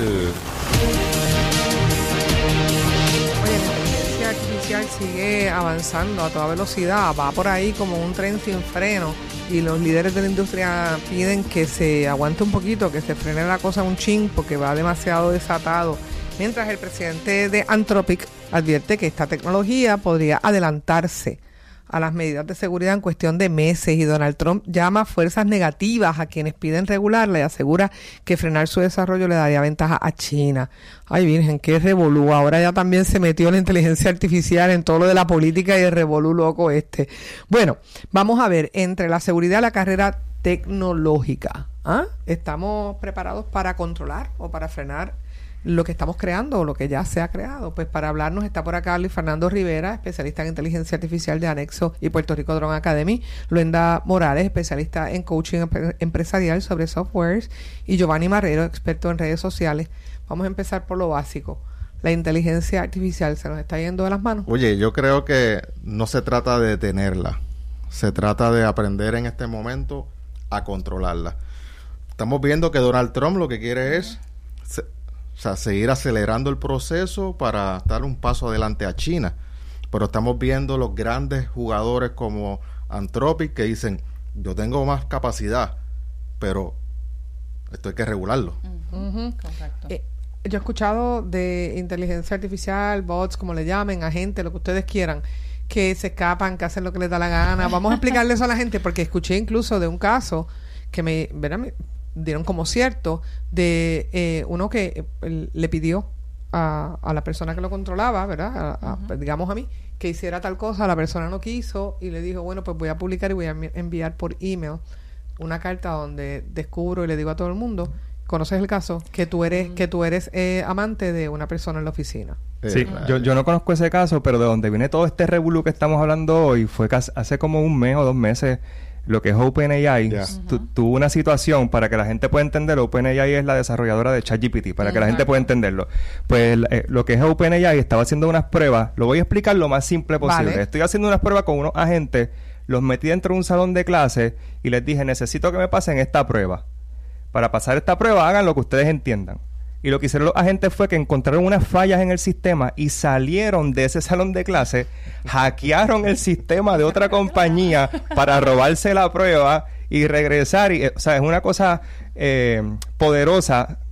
Oye, la inteligencia artificial sigue avanzando a toda velocidad, va por ahí como un tren sin freno y los líderes de la industria piden que se aguante un poquito, que se frene la cosa un chin porque va demasiado desatado. Mientras el presidente de Anthropic advierte que esta tecnología podría adelantarse a las medidas de seguridad en cuestión de meses y Donald Trump llama fuerzas negativas a quienes piden regularla y asegura que frenar su desarrollo le daría ventaja a China. Ay, virgen, qué revolú. Ahora ya también se metió la inteligencia artificial en todo lo de la política y el revolú loco este. Bueno, vamos a ver, entre la seguridad y la carrera tecnológica, ¿ah? ¿Estamos preparados para controlar o para frenar lo que estamos creando o lo que ya se ha creado? Pues para hablarnos está por acá Luis Fernando Rivera, especialista en inteligencia artificial de Anexo y Puerto Rico Drone Academy, Luenda Morales, especialista en coaching empresarial sobre softwares, y Giovanni Marrero, experto en redes sociales. Vamos a empezar por lo básico. La inteligencia artificial se nos está yendo de las manos. Oye, yo creo que no se trata de detenerla, se trata de aprender en este momento a controlarla. Estamos viendo que Donald Trump lo que quiere es se, O sea, seguir acelerando el proceso para dar un paso adelante a China. Pero estamos viendo los grandes jugadores como Anthropic que dicen, yo tengo más capacidad, pero esto hay que regularlo. Uh-huh. Correcto. Eh, yo he escuchado de inteligencia artificial, bots, como le llamen, agentes, lo que ustedes quieran, que se escapan, que hacen lo que les da la gana. Vamos a explicarle eso a la gente, porque escuché incluso de un caso que me... ¿verdad? me dieron como cierto de eh, uno que eh, le pidió a, a la persona que lo controlaba, ¿verdad? A, a, uh-huh. digamos a mí, que hiciera tal cosa, la persona no quiso y le dijo, bueno, pues voy a publicar y voy a enviar por email una carta donde descubro y le digo a todo el mundo, ¿conoces el caso? Que tú eres, uh-huh. que tú eres eh, amante de una persona en la oficina. Sí, uh-huh. yo, yo no conozco ese caso, pero de donde viene todo este revolú que estamos hablando hoy fue que hace como un mes o dos meses lo que es OpenAI, yeah. tu, tuvo una situación, para que la gente pueda entender, OpenAI es la desarrolladora de ChatGPT, para uh-huh. que la gente pueda entenderlo. Pues eh, lo que es OpenAI estaba haciendo unas pruebas, lo voy a explicar lo más simple posible. Vale. Estoy haciendo unas pruebas con unos agentes, los metí dentro de un salón de clase y les dije, necesito que me pasen esta prueba. Para pasar esta prueba, hagan lo que ustedes entiendan. Y lo que hicieron los agentes fue que encontraron unas fallas en el sistema y salieron de ese salón de clase, hackearon el sistema de otra compañía para robarse la prueba y regresar. Y, o sea, es una cosa eh, poderosa.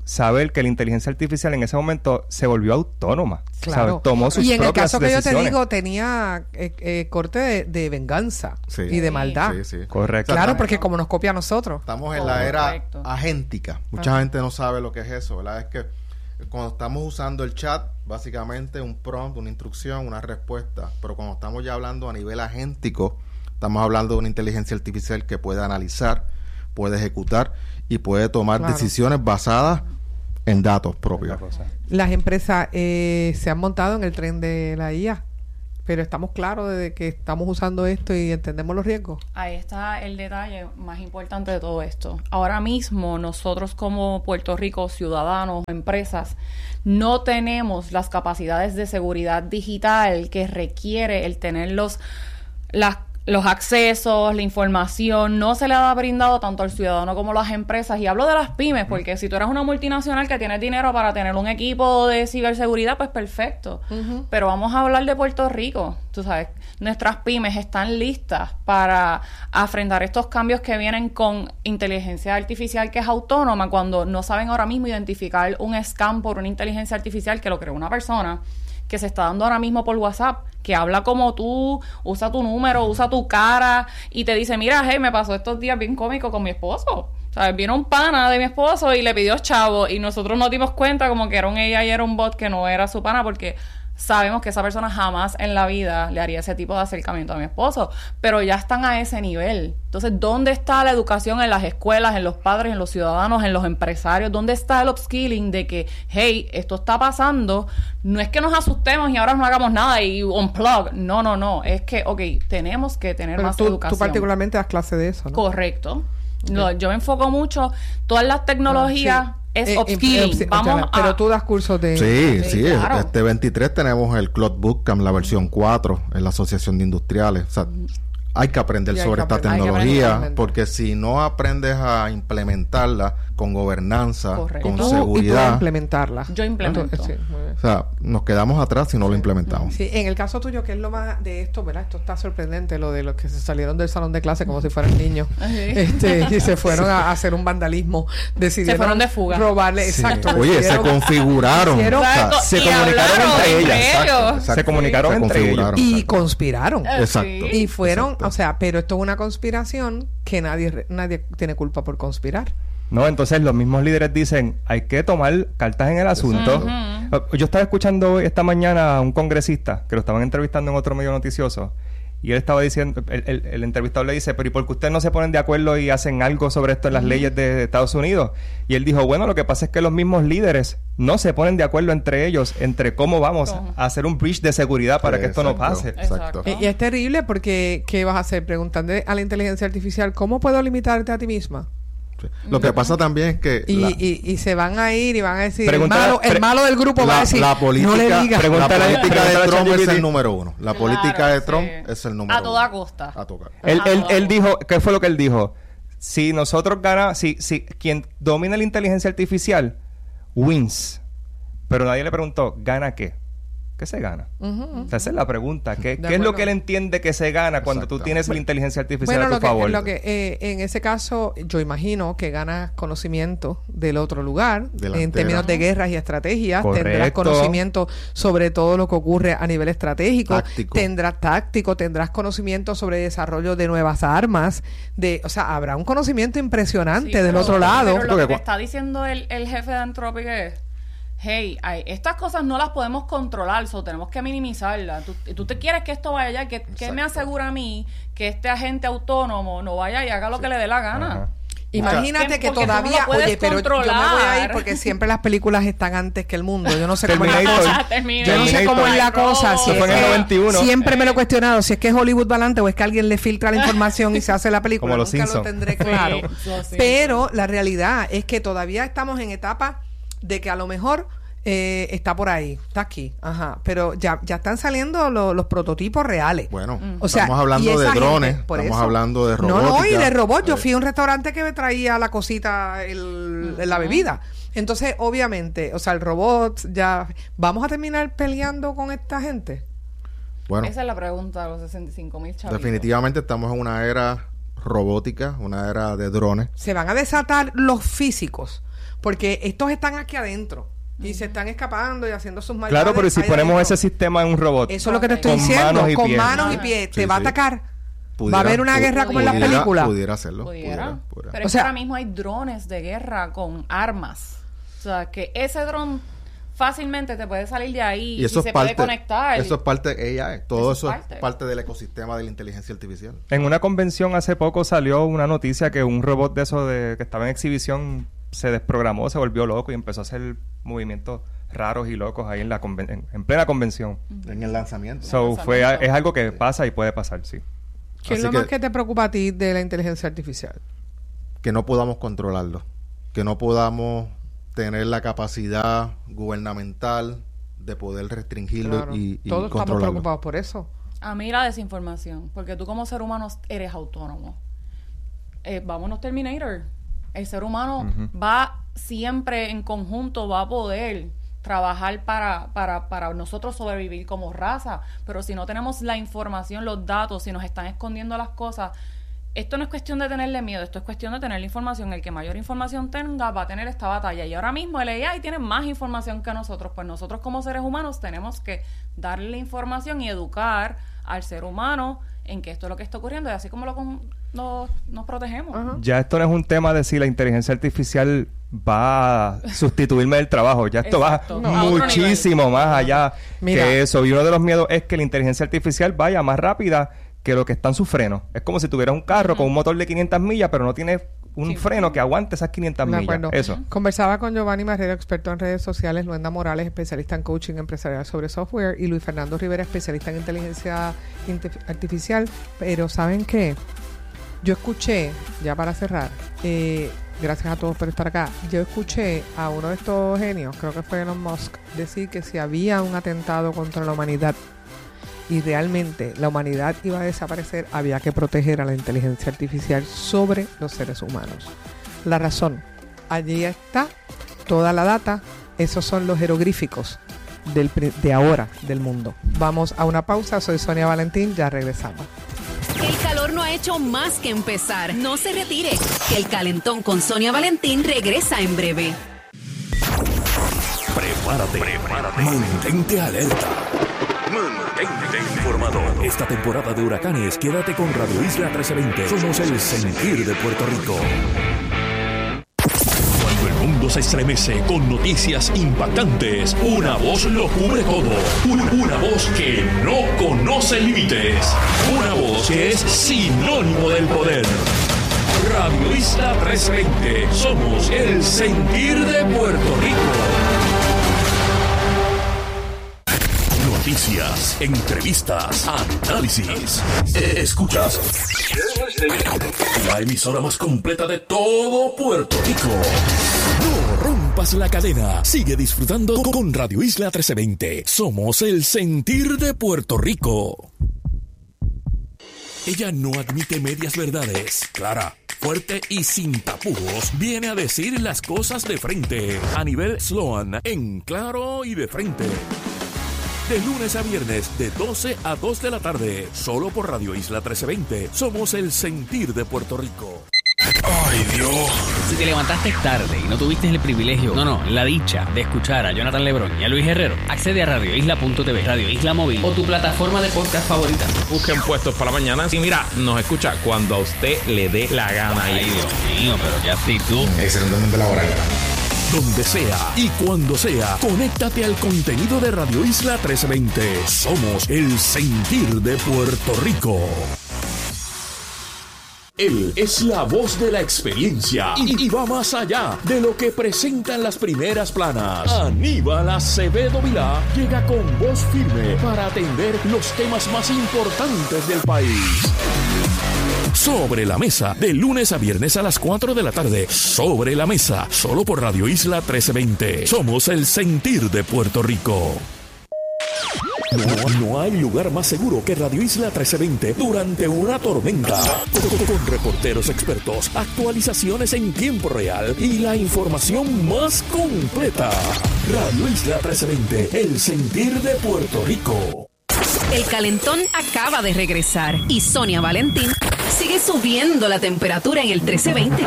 saber que la inteligencia artificial en ese momento se volvió autónoma. Claro. ¿Sabes? Tomó sus y en el propias caso que yo te decisiones. digo, tenía eh, eh, corte de, de venganza Sí. y de maldad. Sí, sí. Correcto. Claro, porque como nos copia a nosotros. Estamos en la era agéntica. Mucha gente no sabe lo que es eso, ¿verdad? Es que cuando estamos usando el chat, básicamente un prompt, una instrucción, una respuesta. Pero cuando estamos ya hablando a nivel agéntico, estamos hablando de una inteligencia artificial que puede analizar, puede ejecutar y puede tomar Claro. decisiones basadas en datos propios. Las empresas eh, se han montado en el tren de la I A, pero estamos claros de que estamos usando esto y entendemos los riesgos. Ahí está el detalle más importante de todo esto. Ahora mismo nosotros como Puerto Rico, ciudadanos, empresas, no tenemos las capacidades de seguridad digital que requiere el tener los, las los accesos, la información, no se le ha brindado tanto al ciudadano como a las empresas. Y hablo de las pymes, porque si tú eres una multinacional que tienes dinero para tener un equipo de ciberseguridad, pues perfecto. Uh-huh. Pero vamos a hablar de Puerto Rico. Tú sabes, nuestras pymes están listas para afrontar estos cambios que vienen con inteligencia artificial que es autónoma, cuando no saben ahora mismo identificar un scam por una inteligencia artificial que lo creó una persona, que se está dando ahora mismo por WhatsApp, que habla como tú, usa tu número, usa tu cara y te dice, mira, hey, me pasó estos días bien cómico con mi esposo. ¿Sabes? Vino un pana de mi esposo y le pidió chavo y nosotros nos dimos cuenta como que era un A I y era un bot que no era su pana, porque sabemos que esa persona jamás en la vida le haría ese tipo de acercamiento a mi esposo, pero ya están a ese nivel. Entonces, ¿dónde está la educación en las escuelas, en los padres, en los ciudadanos, en los empresarios? ¿Dónde está el upskilling de que, hey, esto está pasando? No es que nos asustemos y ahora no hagamos nada y unplug. No, no, no. Es que, ok, tenemos que tener Pero más tú, educación. tú particularmente das clase de eso, ¿no? Correcto. No, yo me enfoco mucho, todas las tecnologías... Ah, sí. Es Eh, upskilling. eh, Vamos a... Pero tú das cursos de... Sí, sí. claro. Este veintitrés tenemos el Cloud Bootcamp, la versión cuatro, en la Asociación de Industriales. O sea, hay que aprender Y hay sobre que esta aprender- hay que tecnología, aprender. porque si no aprendes a implementarla con gobernanza, Correcto. con Y tú- y tú a seguridad, implementarla. Yo implemento. Entonces, sí, muy bien. o sea, nos quedamos atrás si no lo implementamos. Sí, en el caso tuyo, que es lo más de esto, ¿verdad? Esto está sorprendente, lo de los que se salieron del salón de clase como si fueran niños. este Y se fueron a, a hacer un vandalismo. Decidieron Se fueron de fuga. robarle, Sí. exacto. Oye, se decidieron- configuraron. hicieron- O sea, Exacto, se y comunicaron hablaron entre ellas. ellos. Exacto, exacto. Se comunicaron Se entre configuraron, y exacto. conspiraron. Eh, Exacto. sí. Y fueron, Exacto. o sea, pero esto es una conspiración que nadie re- nadie tiene culpa por conspirar. No, entonces los mismos líderes dicen, hay que tomar cartas en el asunto. Ujú. Yo estaba escuchando hoy, esta mañana, a un congresista que lo estaban entrevistando en otro medio noticioso, y él estaba diciendo, el, el, el entrevistador le dice, pero ¿y por qué ustedes no se ponen de acuerdo y hacen algo sobre esto en las leyes de Estados Unidos? Y él dijo, bueno, lo que pasa es que los mismos líderes no se ponen de acuerdo entre ellos, entre cómo vamos ¿Cómo? a hacer un breach de seguridad para que esto no Exacto, pase. Exacto. Y, y es terrible porque, ¿qué vas a hacer? Preguntarle a la inteligencia artificial, ¿cómo puedo limitarte a ti misma? Sí. Lo que pasa también es que Y, la, y, y se van a ir y van a decir, el Preguntar- malo, el pre- malo del grupo va a la, decir, la política, no le digas. la Pregúntale- política de pregúntale a Trump es ChatGPT. el número uno. La Claro, política de sí. Trump es el número A toda uno. costa. A toda costa. Él, Ah, él, no. él dijo, ¿qué fue lo que él dijo? Si nosotros ganamos, si, si quien domina la inteligencia artificial wins, pero nadie le preguntó, ¿gana qué? ¿Qué se gana? Ujú, ujú. O sea, esa es la pregunta. ¿Qué, De ¿qué es acuerdo. lo que él entiende que se gana cuando tú Exacto. tienes la inteligencia artificial Bueno, a tu lo que, favor? lo que eh, en ese caso, yo imagino que ganas conocimiento del otro lugar, Delantera. en términos de guerras y estrategias, tendrás Correcto. conocimiento sobre todo lo que ocurre a nivel estratégico, Táctico. tendrás táctico, tendrás conocimiento sobre desarrollo de nuevas armas, de, o sea, habrá un conocimiento impresionante Sí, del pero- otro lado. Pero lo Porque que te cua- está diciendo el, el jefe de Anthropic es, hey, ay, estas cosas no las podemos controlar, so tenemos que minimizarlas. Tú, tú te quieres que esto vaya allá, ¿qué, ¿qué me asegura a mí que este agente autónomo no vaya y haga lo que le dé la gana? Ajá. Imagínate que Porque tú no todavía, lo puedes oye, pero yo me voy a ir controlar. porque siempre las películas están antes que el mundo. Yo no sé cómo es la Terminator. cosa. Terminator. Yo no sé cómo es la cosa. Si Eso es fue en el que- noventa y uno. Siempre me lo he cuestionado. Si es que es Hollywood va adelante o es que alguien le filtra la información y se hace la película. Como los Nunca lo Simpsons. tendré claro. Sí, los Simpsons. Pero la realidad es que todavía estamos en etapa de que a lo mejor eh, está por ahí, está aquí, ajá, pero ya ya están saliendo lo- los prototipos reales. Bueno, O sea, estamos hablando y esa de gente, drones, por estamos eso. hablando de No, robótica. no, y de robots. Yo Eh, fui a un restaurante que me traía la cosita, el, la bebida. Entonces, obviamente, o sea, el robot ya... ¿Vamos a terminar peleando con esta gente? Bueno, Esa es la pregunta de los sesenta y cinco mil chavos. definitivamente estamos en una era robótica, una era de drones. Se van a desatar los físicos, porque estos están aquí adentro y se están escapando y haciendo sus maldades. Claro, pero si ponemos adentro. ese sistema en un robot. Eso es lo que te estoy con diciendo, manos y con pies. manos y pies, te Sí, va a sí. atacar. Pudiera, va a haber una pu- guerra como en las pudiera- películas. Pudiera hacerlo. Pudiera. pudiera, pudiera. Pero O es sea- que ahora mismo hay drones de guerra con armas. O sea, que ese dron fácilmente te puede salir de ahí y, Y eso se es parte, puede conectar. eso es parte de A I. Todo Eso eso, es es parte. parte del ecosistema de la inteligencia artificial. En una convención hace poco salió una noticia que un robot de esos de, que estaba en exhibición se desprogramó, se volvió loco y empezó a hacer movimientos raros y locos ahí en la conven- en, en plena convención. En el lanzamiento. So, fue a- es algo que pasa y puede pasar, sí. ¿Qué es Así lo que- más que te preocupa a ti de la inteligencia artificial? Que no podamos controlarlo. Que no podamos tener la capacidad gubernamental de poder restringirlo Claro. y, y Todos estamos controlarlo. preocupados por eso. A mí la desinformación, porque tú como ser humano eres autónomo. Eh, vámonos Terminator. El ser humano Ujú. va siempre en conjunto, va a poder trabajar para, para, para nosotros sobrevivir como raza, pero si no tenemos la información, los datos, si nos están escondiendo las cosas, esto no es cuestión de tenerle miedo, esto es cuestión de tener la información. El que mayor información tenga va a tener esta batalla. Y ahora mismo el A I tiene más información que nosotros. Pues nosotros como seres humanos tenemos que darle la información y educar al ser humano en que esto es lo que está ocurriendo y así como lo con- nos, nos protegemos. Ya esto no es un tema de si la inteligencia artificial va a sustituirme del trabajo. Ya esto Exacto. va No. A otro muchísimo más allá Mira. que eso. Y uno de los miedos es que la inteligencia artificial vaya más rápida que lo que están sus frenos. Es como si tuvieras un carro con un motor de quinientas millas, pero no tiene un Sí. freno que aguante esas quinientas De millas. acuerdo. Eso. Conversaba con Giovanni Marrero, experto en redes sociales, Luenda Morales, especialista en coaching empresarial sobre software, y Luis Fernando Rivera, especialista en inteligencia inte- artificial. Pero ¿saben qué? Yo escuché, ya para cerrar, eh, gracias a todos por estar acá, yo escuché a uno de estos genios, creo que fue Elon Musk, decir que si había un atentado contra la humanidad y realmente la humanidad iba a desaparecer, había que proteger a la inteligencia artificial sobre los seres humanos. La razón, allí está toda la data, esos son los jeroglíficos del, pri- de ahora del mundo. Vamos a una pausa, soy Sonia Valentín, ya regresamos. El calor no ha hecho más que empezar. No se retire, que el calentón con Sonia Valentín regresa en breve. Prepárate, prepárate. Mantente alerta. Mantente informado. Esta temporada de huracanes, quédate con Radio Isla trece veinte. Somos el sentir de Puerto Rico. Cuando el mundo se estremece con noticias impactantes, una voz lo cubre todo. Un- Una voz que no conoce límites. Una voz que es sinónimo del poder. Radio Isla trece veinte. Somos el sentir de Puerto Rico. Noticias, entrevistas, análisis. Eh, Escuchas. La emisora más completa de todo Puerto Rico. No rompas la cadena. Sigue disfrutando con Radio Isla trece veinte. Somos el sentir de Puerto Rico. Ella no admite medias verdades. Clara, fuerte y sin tapujos, viene a decir las cosas de frente. A nivel Sloan, en claro y de frente. De lunes a viernes, de doce a dos de la tarde. Solo por Radio Isla trece veinte. Somos el sentir de Puerto Rico. ¡Ay, Dios! Si te levantaste tarde y no tuviste el privilegio, no, no, la dicha de escuchar a Jonathan Lebrón y a Luis Herrero, accede a radio isla punto t v, Radio Isla Móvil o tu plataforma de podcast favorita. Busquen Puestos para la Mañana. Y mira, nos escucha cuando a usted le dé la gana. Ay, Dios mío, pero qué actitud. Excelentemente laboral. Donde sea y cuando sea, conéctate al contenido de Radio Isla trece veinte. Somos el sentir de Puerto Rico. Él es la voz de la experiencia y, y va más allá de lo que presentan las primeras planas. Aníbal Acevedo Vilá llega con voz firme para atender los temas más importantes del país. Sobre la Mesa, de lunes a viernes a las cuatro de la tarde. Sobre la Mesa, solo por Radio Isla trece veinte. Somos el sentir de Puerto Rico. No, no hay lugar más seguro que Radio Isla trece veinte durante una tormenta. Con, con reporteros expertos, actualizaciones en tiempo real y la información más completa. Radio Isla trece veinte, el sentir de Puerto Rico. El calentón acaba de regresar y Sonia Valentín Sigue subiendo la temperatura en el trece veinte.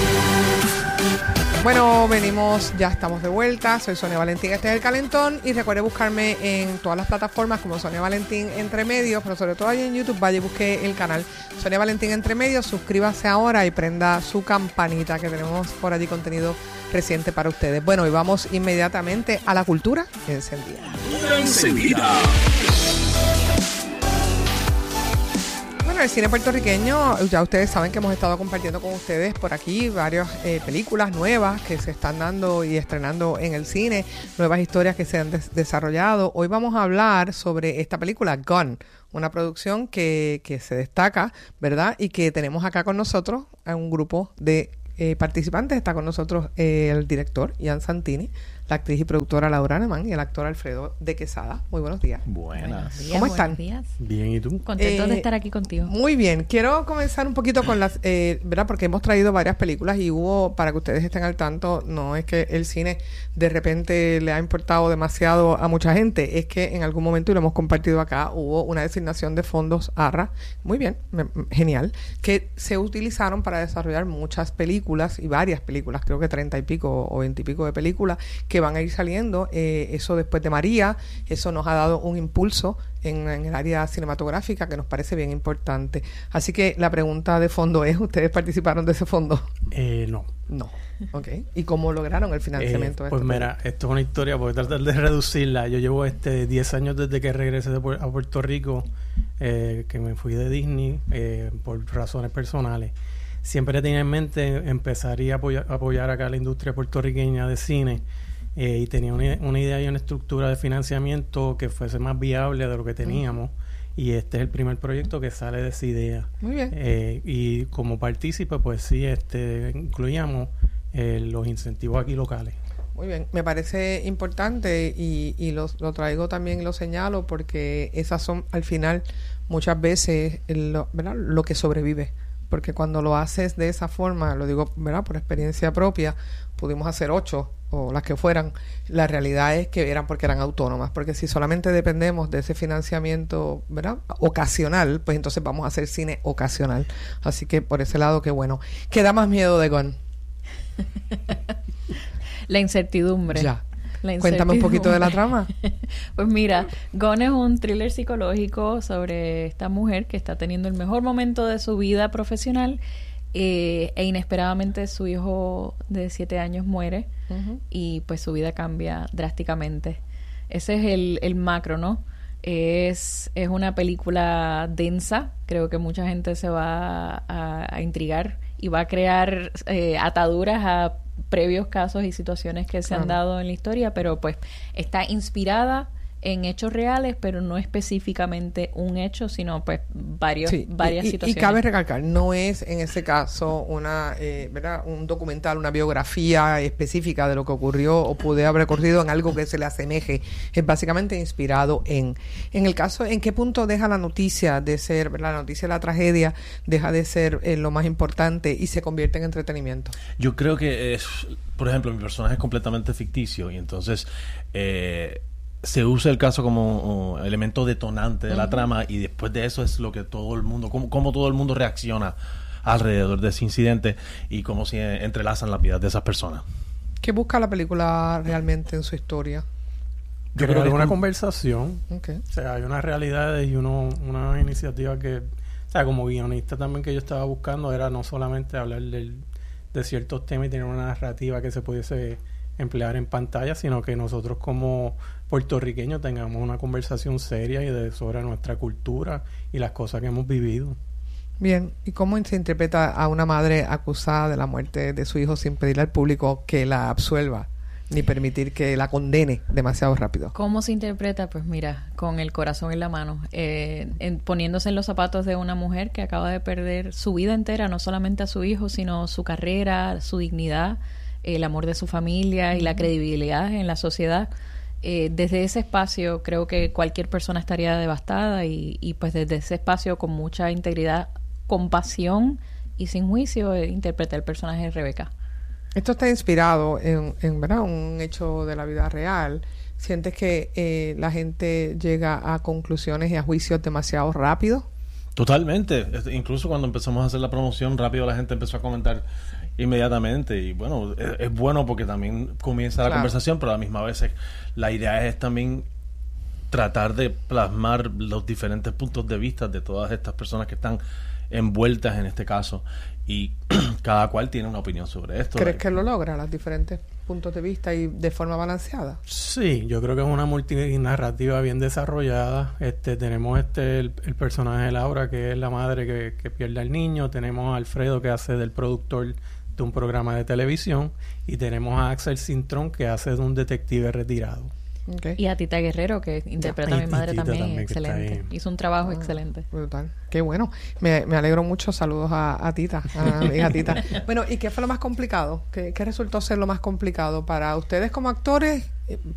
Bueno, venimos, ya estamos de vuelta. Soy Sonia Valentín, este es El Calentón. Y recuerde buscarme en todas las plataformas como Sonia Valentín Entre Medios, pero sobre todo ahí en YouTube, vaya y busque el canal Sonia Valentín Entre Medios. Suscríbase ahora y prenda su campanita, que tenemos por allí contenido reciente para ustedes. Bueno, y vamos inmediatamente a la cultura encendida. Cultura encendida. Bueno, el cine puertorriqueño, ya ustedes saben que hemos estado compartiendo con ustedes por aquí varias eh, películas nuevas que se están dando y estrenando en el cine, nuevas historias que se han des- desarrollado. Hoy vamos a hablar sobre esta película, Gone, una producción que, que se destaca, ¿verdad? Y que tenemos acá con nosotros a un grupo de eh, participantes. Está con nosotros eh, el director, Ian Santini, la actriz y productora Laura Alemán y el actor Alfredo de Quesada. Muy buenos días. Buenas. días, ¿Cómo están? Días. Bien, ¿y tú? Contentos Eh, de estar aquí contigo. Muy bien. Quiero comenzar un poquito con las, eh, ¿verdad? Porque hemos traído varias películas y hubo, para que ustedes estén al tanto, no es que el cine de repente le ha importado demasiado a mucha gente, es que en algún momento, y lo hemos compartido acá, hubo una designación de fondos A R R A, muy bien, me, genial, que se utilizaron para desarrollar muchas películas y varias películas, creo que treinta y pico o veinte y pico de películas que van a ir saliendo. Eh, eso después de María, eso nos ha dado un impulso en, en el área cinematográfica que nos parece bien importante. Así que la pregunta de fondo es, ¿ustedes participaron de ese fondo? Eh, no. No. Ok. ¿Y cómo lograron el financiamiento? Eh, de pues esta mira, esto es una historia, voy a tratar de reducirla. Yo llevo este diez años desde que regresé de Pu- a Puerto Rico, eh, que me fui de Disney eh, por razones personales. Siempre tenía en mente empezaría a apoyar, a apoyar acá la industria puertorriqueña de cine. Eh, y tenía una, una idea y una estructura de financiamiento que fuese más viable de lo que teníamos. Uh-huh. Y este es el primer proyecto que sale de esa idea. Muy bien. Eh, y como partícipe, pues sí, este incluíamos eh, los incentivos aquí locales. Muy bien, me parece importante y, y lo, lo traigo también y lo señalo porque esas son al final muchas veces lo, ¿verdad? lo que sobrevive. Porque cuando lo haces de esa forma, lo digo, ¿verdad? Por experiencia propia, pudimos hacer ocho o las que fueran. La realidad es que eran porque eran autónomas, porque si solamente dependemos de ese financiamiento, ¿verdad? Ocasional, pues entonces vamos a hacer cine ocasional. Así que por ese lado, qué bueno. ¿Qué da más miedo de Gone? La incertidumbre. Ya. La Cuéntame un poquito de la trama. Pues mira, Gone es un thriller psicológico sobre esta mujer que está teniendo el mejor momento de su vida profesional eh, e inesperadamente su hijo de siete años muere. Uh-huh. Y pues su vida cambia drásticamente. Ese es el, el macro, ¿no? Es, es una película densa, creo que mucha gente se va a, a intrigar y va a crear eh, ataduras a previos casos y situaciones que se claro. han dado en la historia, pero pues está inspirada en hechos reales, pero no específicamente un hecho, sino pues varios, sí, varias y, situaciones. Y cabe recalcar, no es en ese caso una, eh, ¿verdad? un documental, una biografía específica de lo que ocurrió o puede haber ocurrido en algo que se le asemeje. Es básicamente inspirado en. En el caso, ¿en qué punto deja la noticia de ser, ¿verdad? La noticia de la tragedia deja de ser eh, lo más importante y se convierte en entretenimiento? Yo creo que es, por ejemplo, mi personaje es completamente ficticio y entonces eh, se usa el caso como uh, elemento detonante de uh-huh. la trama y después de eso es lo que todo el mundo, cómo, cómo todo el mundo reacciona alrededor de ese incidente y cómo se entrelazan las vidas de esas personas. ¿Qué busca la película realmente en su historia? Yo creo que es una conversación. Okay. O sea, hay unas realidades y uno, una iniciativa que, o sea, como guionista también que yo estaba buscando era no solamente hablar del, de ciertos temas y tener una narrativa que se pudiese emplear en pantalla, sino que nosotros como puertorriqueños tengamos una conversación seria y de sobre nuestra cultura y las cosas que hemos vivido. Bien, ¿y cómo se interpreta a una madre acusada de la muerte de su hijo sin pedirle al público que la absuelva ni permitir que la condene demasiado rápido? ¿Cómo se interpreta? Pues mira, con el corazón en la mano, eh, en, poniéndose en los zapatos de una mujer que acaba de perder su vida entera, no solamente a su hijo, sino su carrera, su dignidad, el amor de su familia y la credibilidad en la sociedad. Eh, desde ese espacio creo que cualquier persona estaría devastada y, y pues desde ese espacio con mucha integridad, compasión y sin juicio eh, interpreta el personaje de Rebeca. Esto está inspirado en, en ¿verdad? un hecho de la vida real. ¿Sientes que eh, la gente llega a conclusiones y a juicios demasiado rápido? Totalmente. Este, incluso cuando empezamos a hacer la promoción, rápido la gente empezó a comentar inmediatamente. Y bueno, es, es bueno porque también comienza la Claro. conversación, pero a la misma vez es- la idea es también tratar de plasmar los diferentes puntos de vista de todas estas personas que están envueltas en este caso. Y cada cual tiene una opinión sobre esto. ¿Crees que lo logra, los diferentes puntos de vista y de forma balanceada? Sí, yo creo que es una multinarrativa bien desarrollada. Este, tenemos este el, el personaje de Laura, que es la madre que, que pierde al niño. Tenemos a Alfredo, que hace del productor de un programa de televisión. Y tenemos a Axel Cintrón, que hace de un detective retirado. Okay. Y a Tita Guerrero, que interpreta a mi Y madre Tita también, también, que está excelente. ahí. Hizo un trabajo excelente. Brutal. Qué bueno. Me, me alegro mucho. Saludos a, a Tita, a mi hija Tita. Bueno, ¿y qué fue lo más complicado? ¿Qué, qué resultó ser lo más complicado para ustedes como actores? Eh,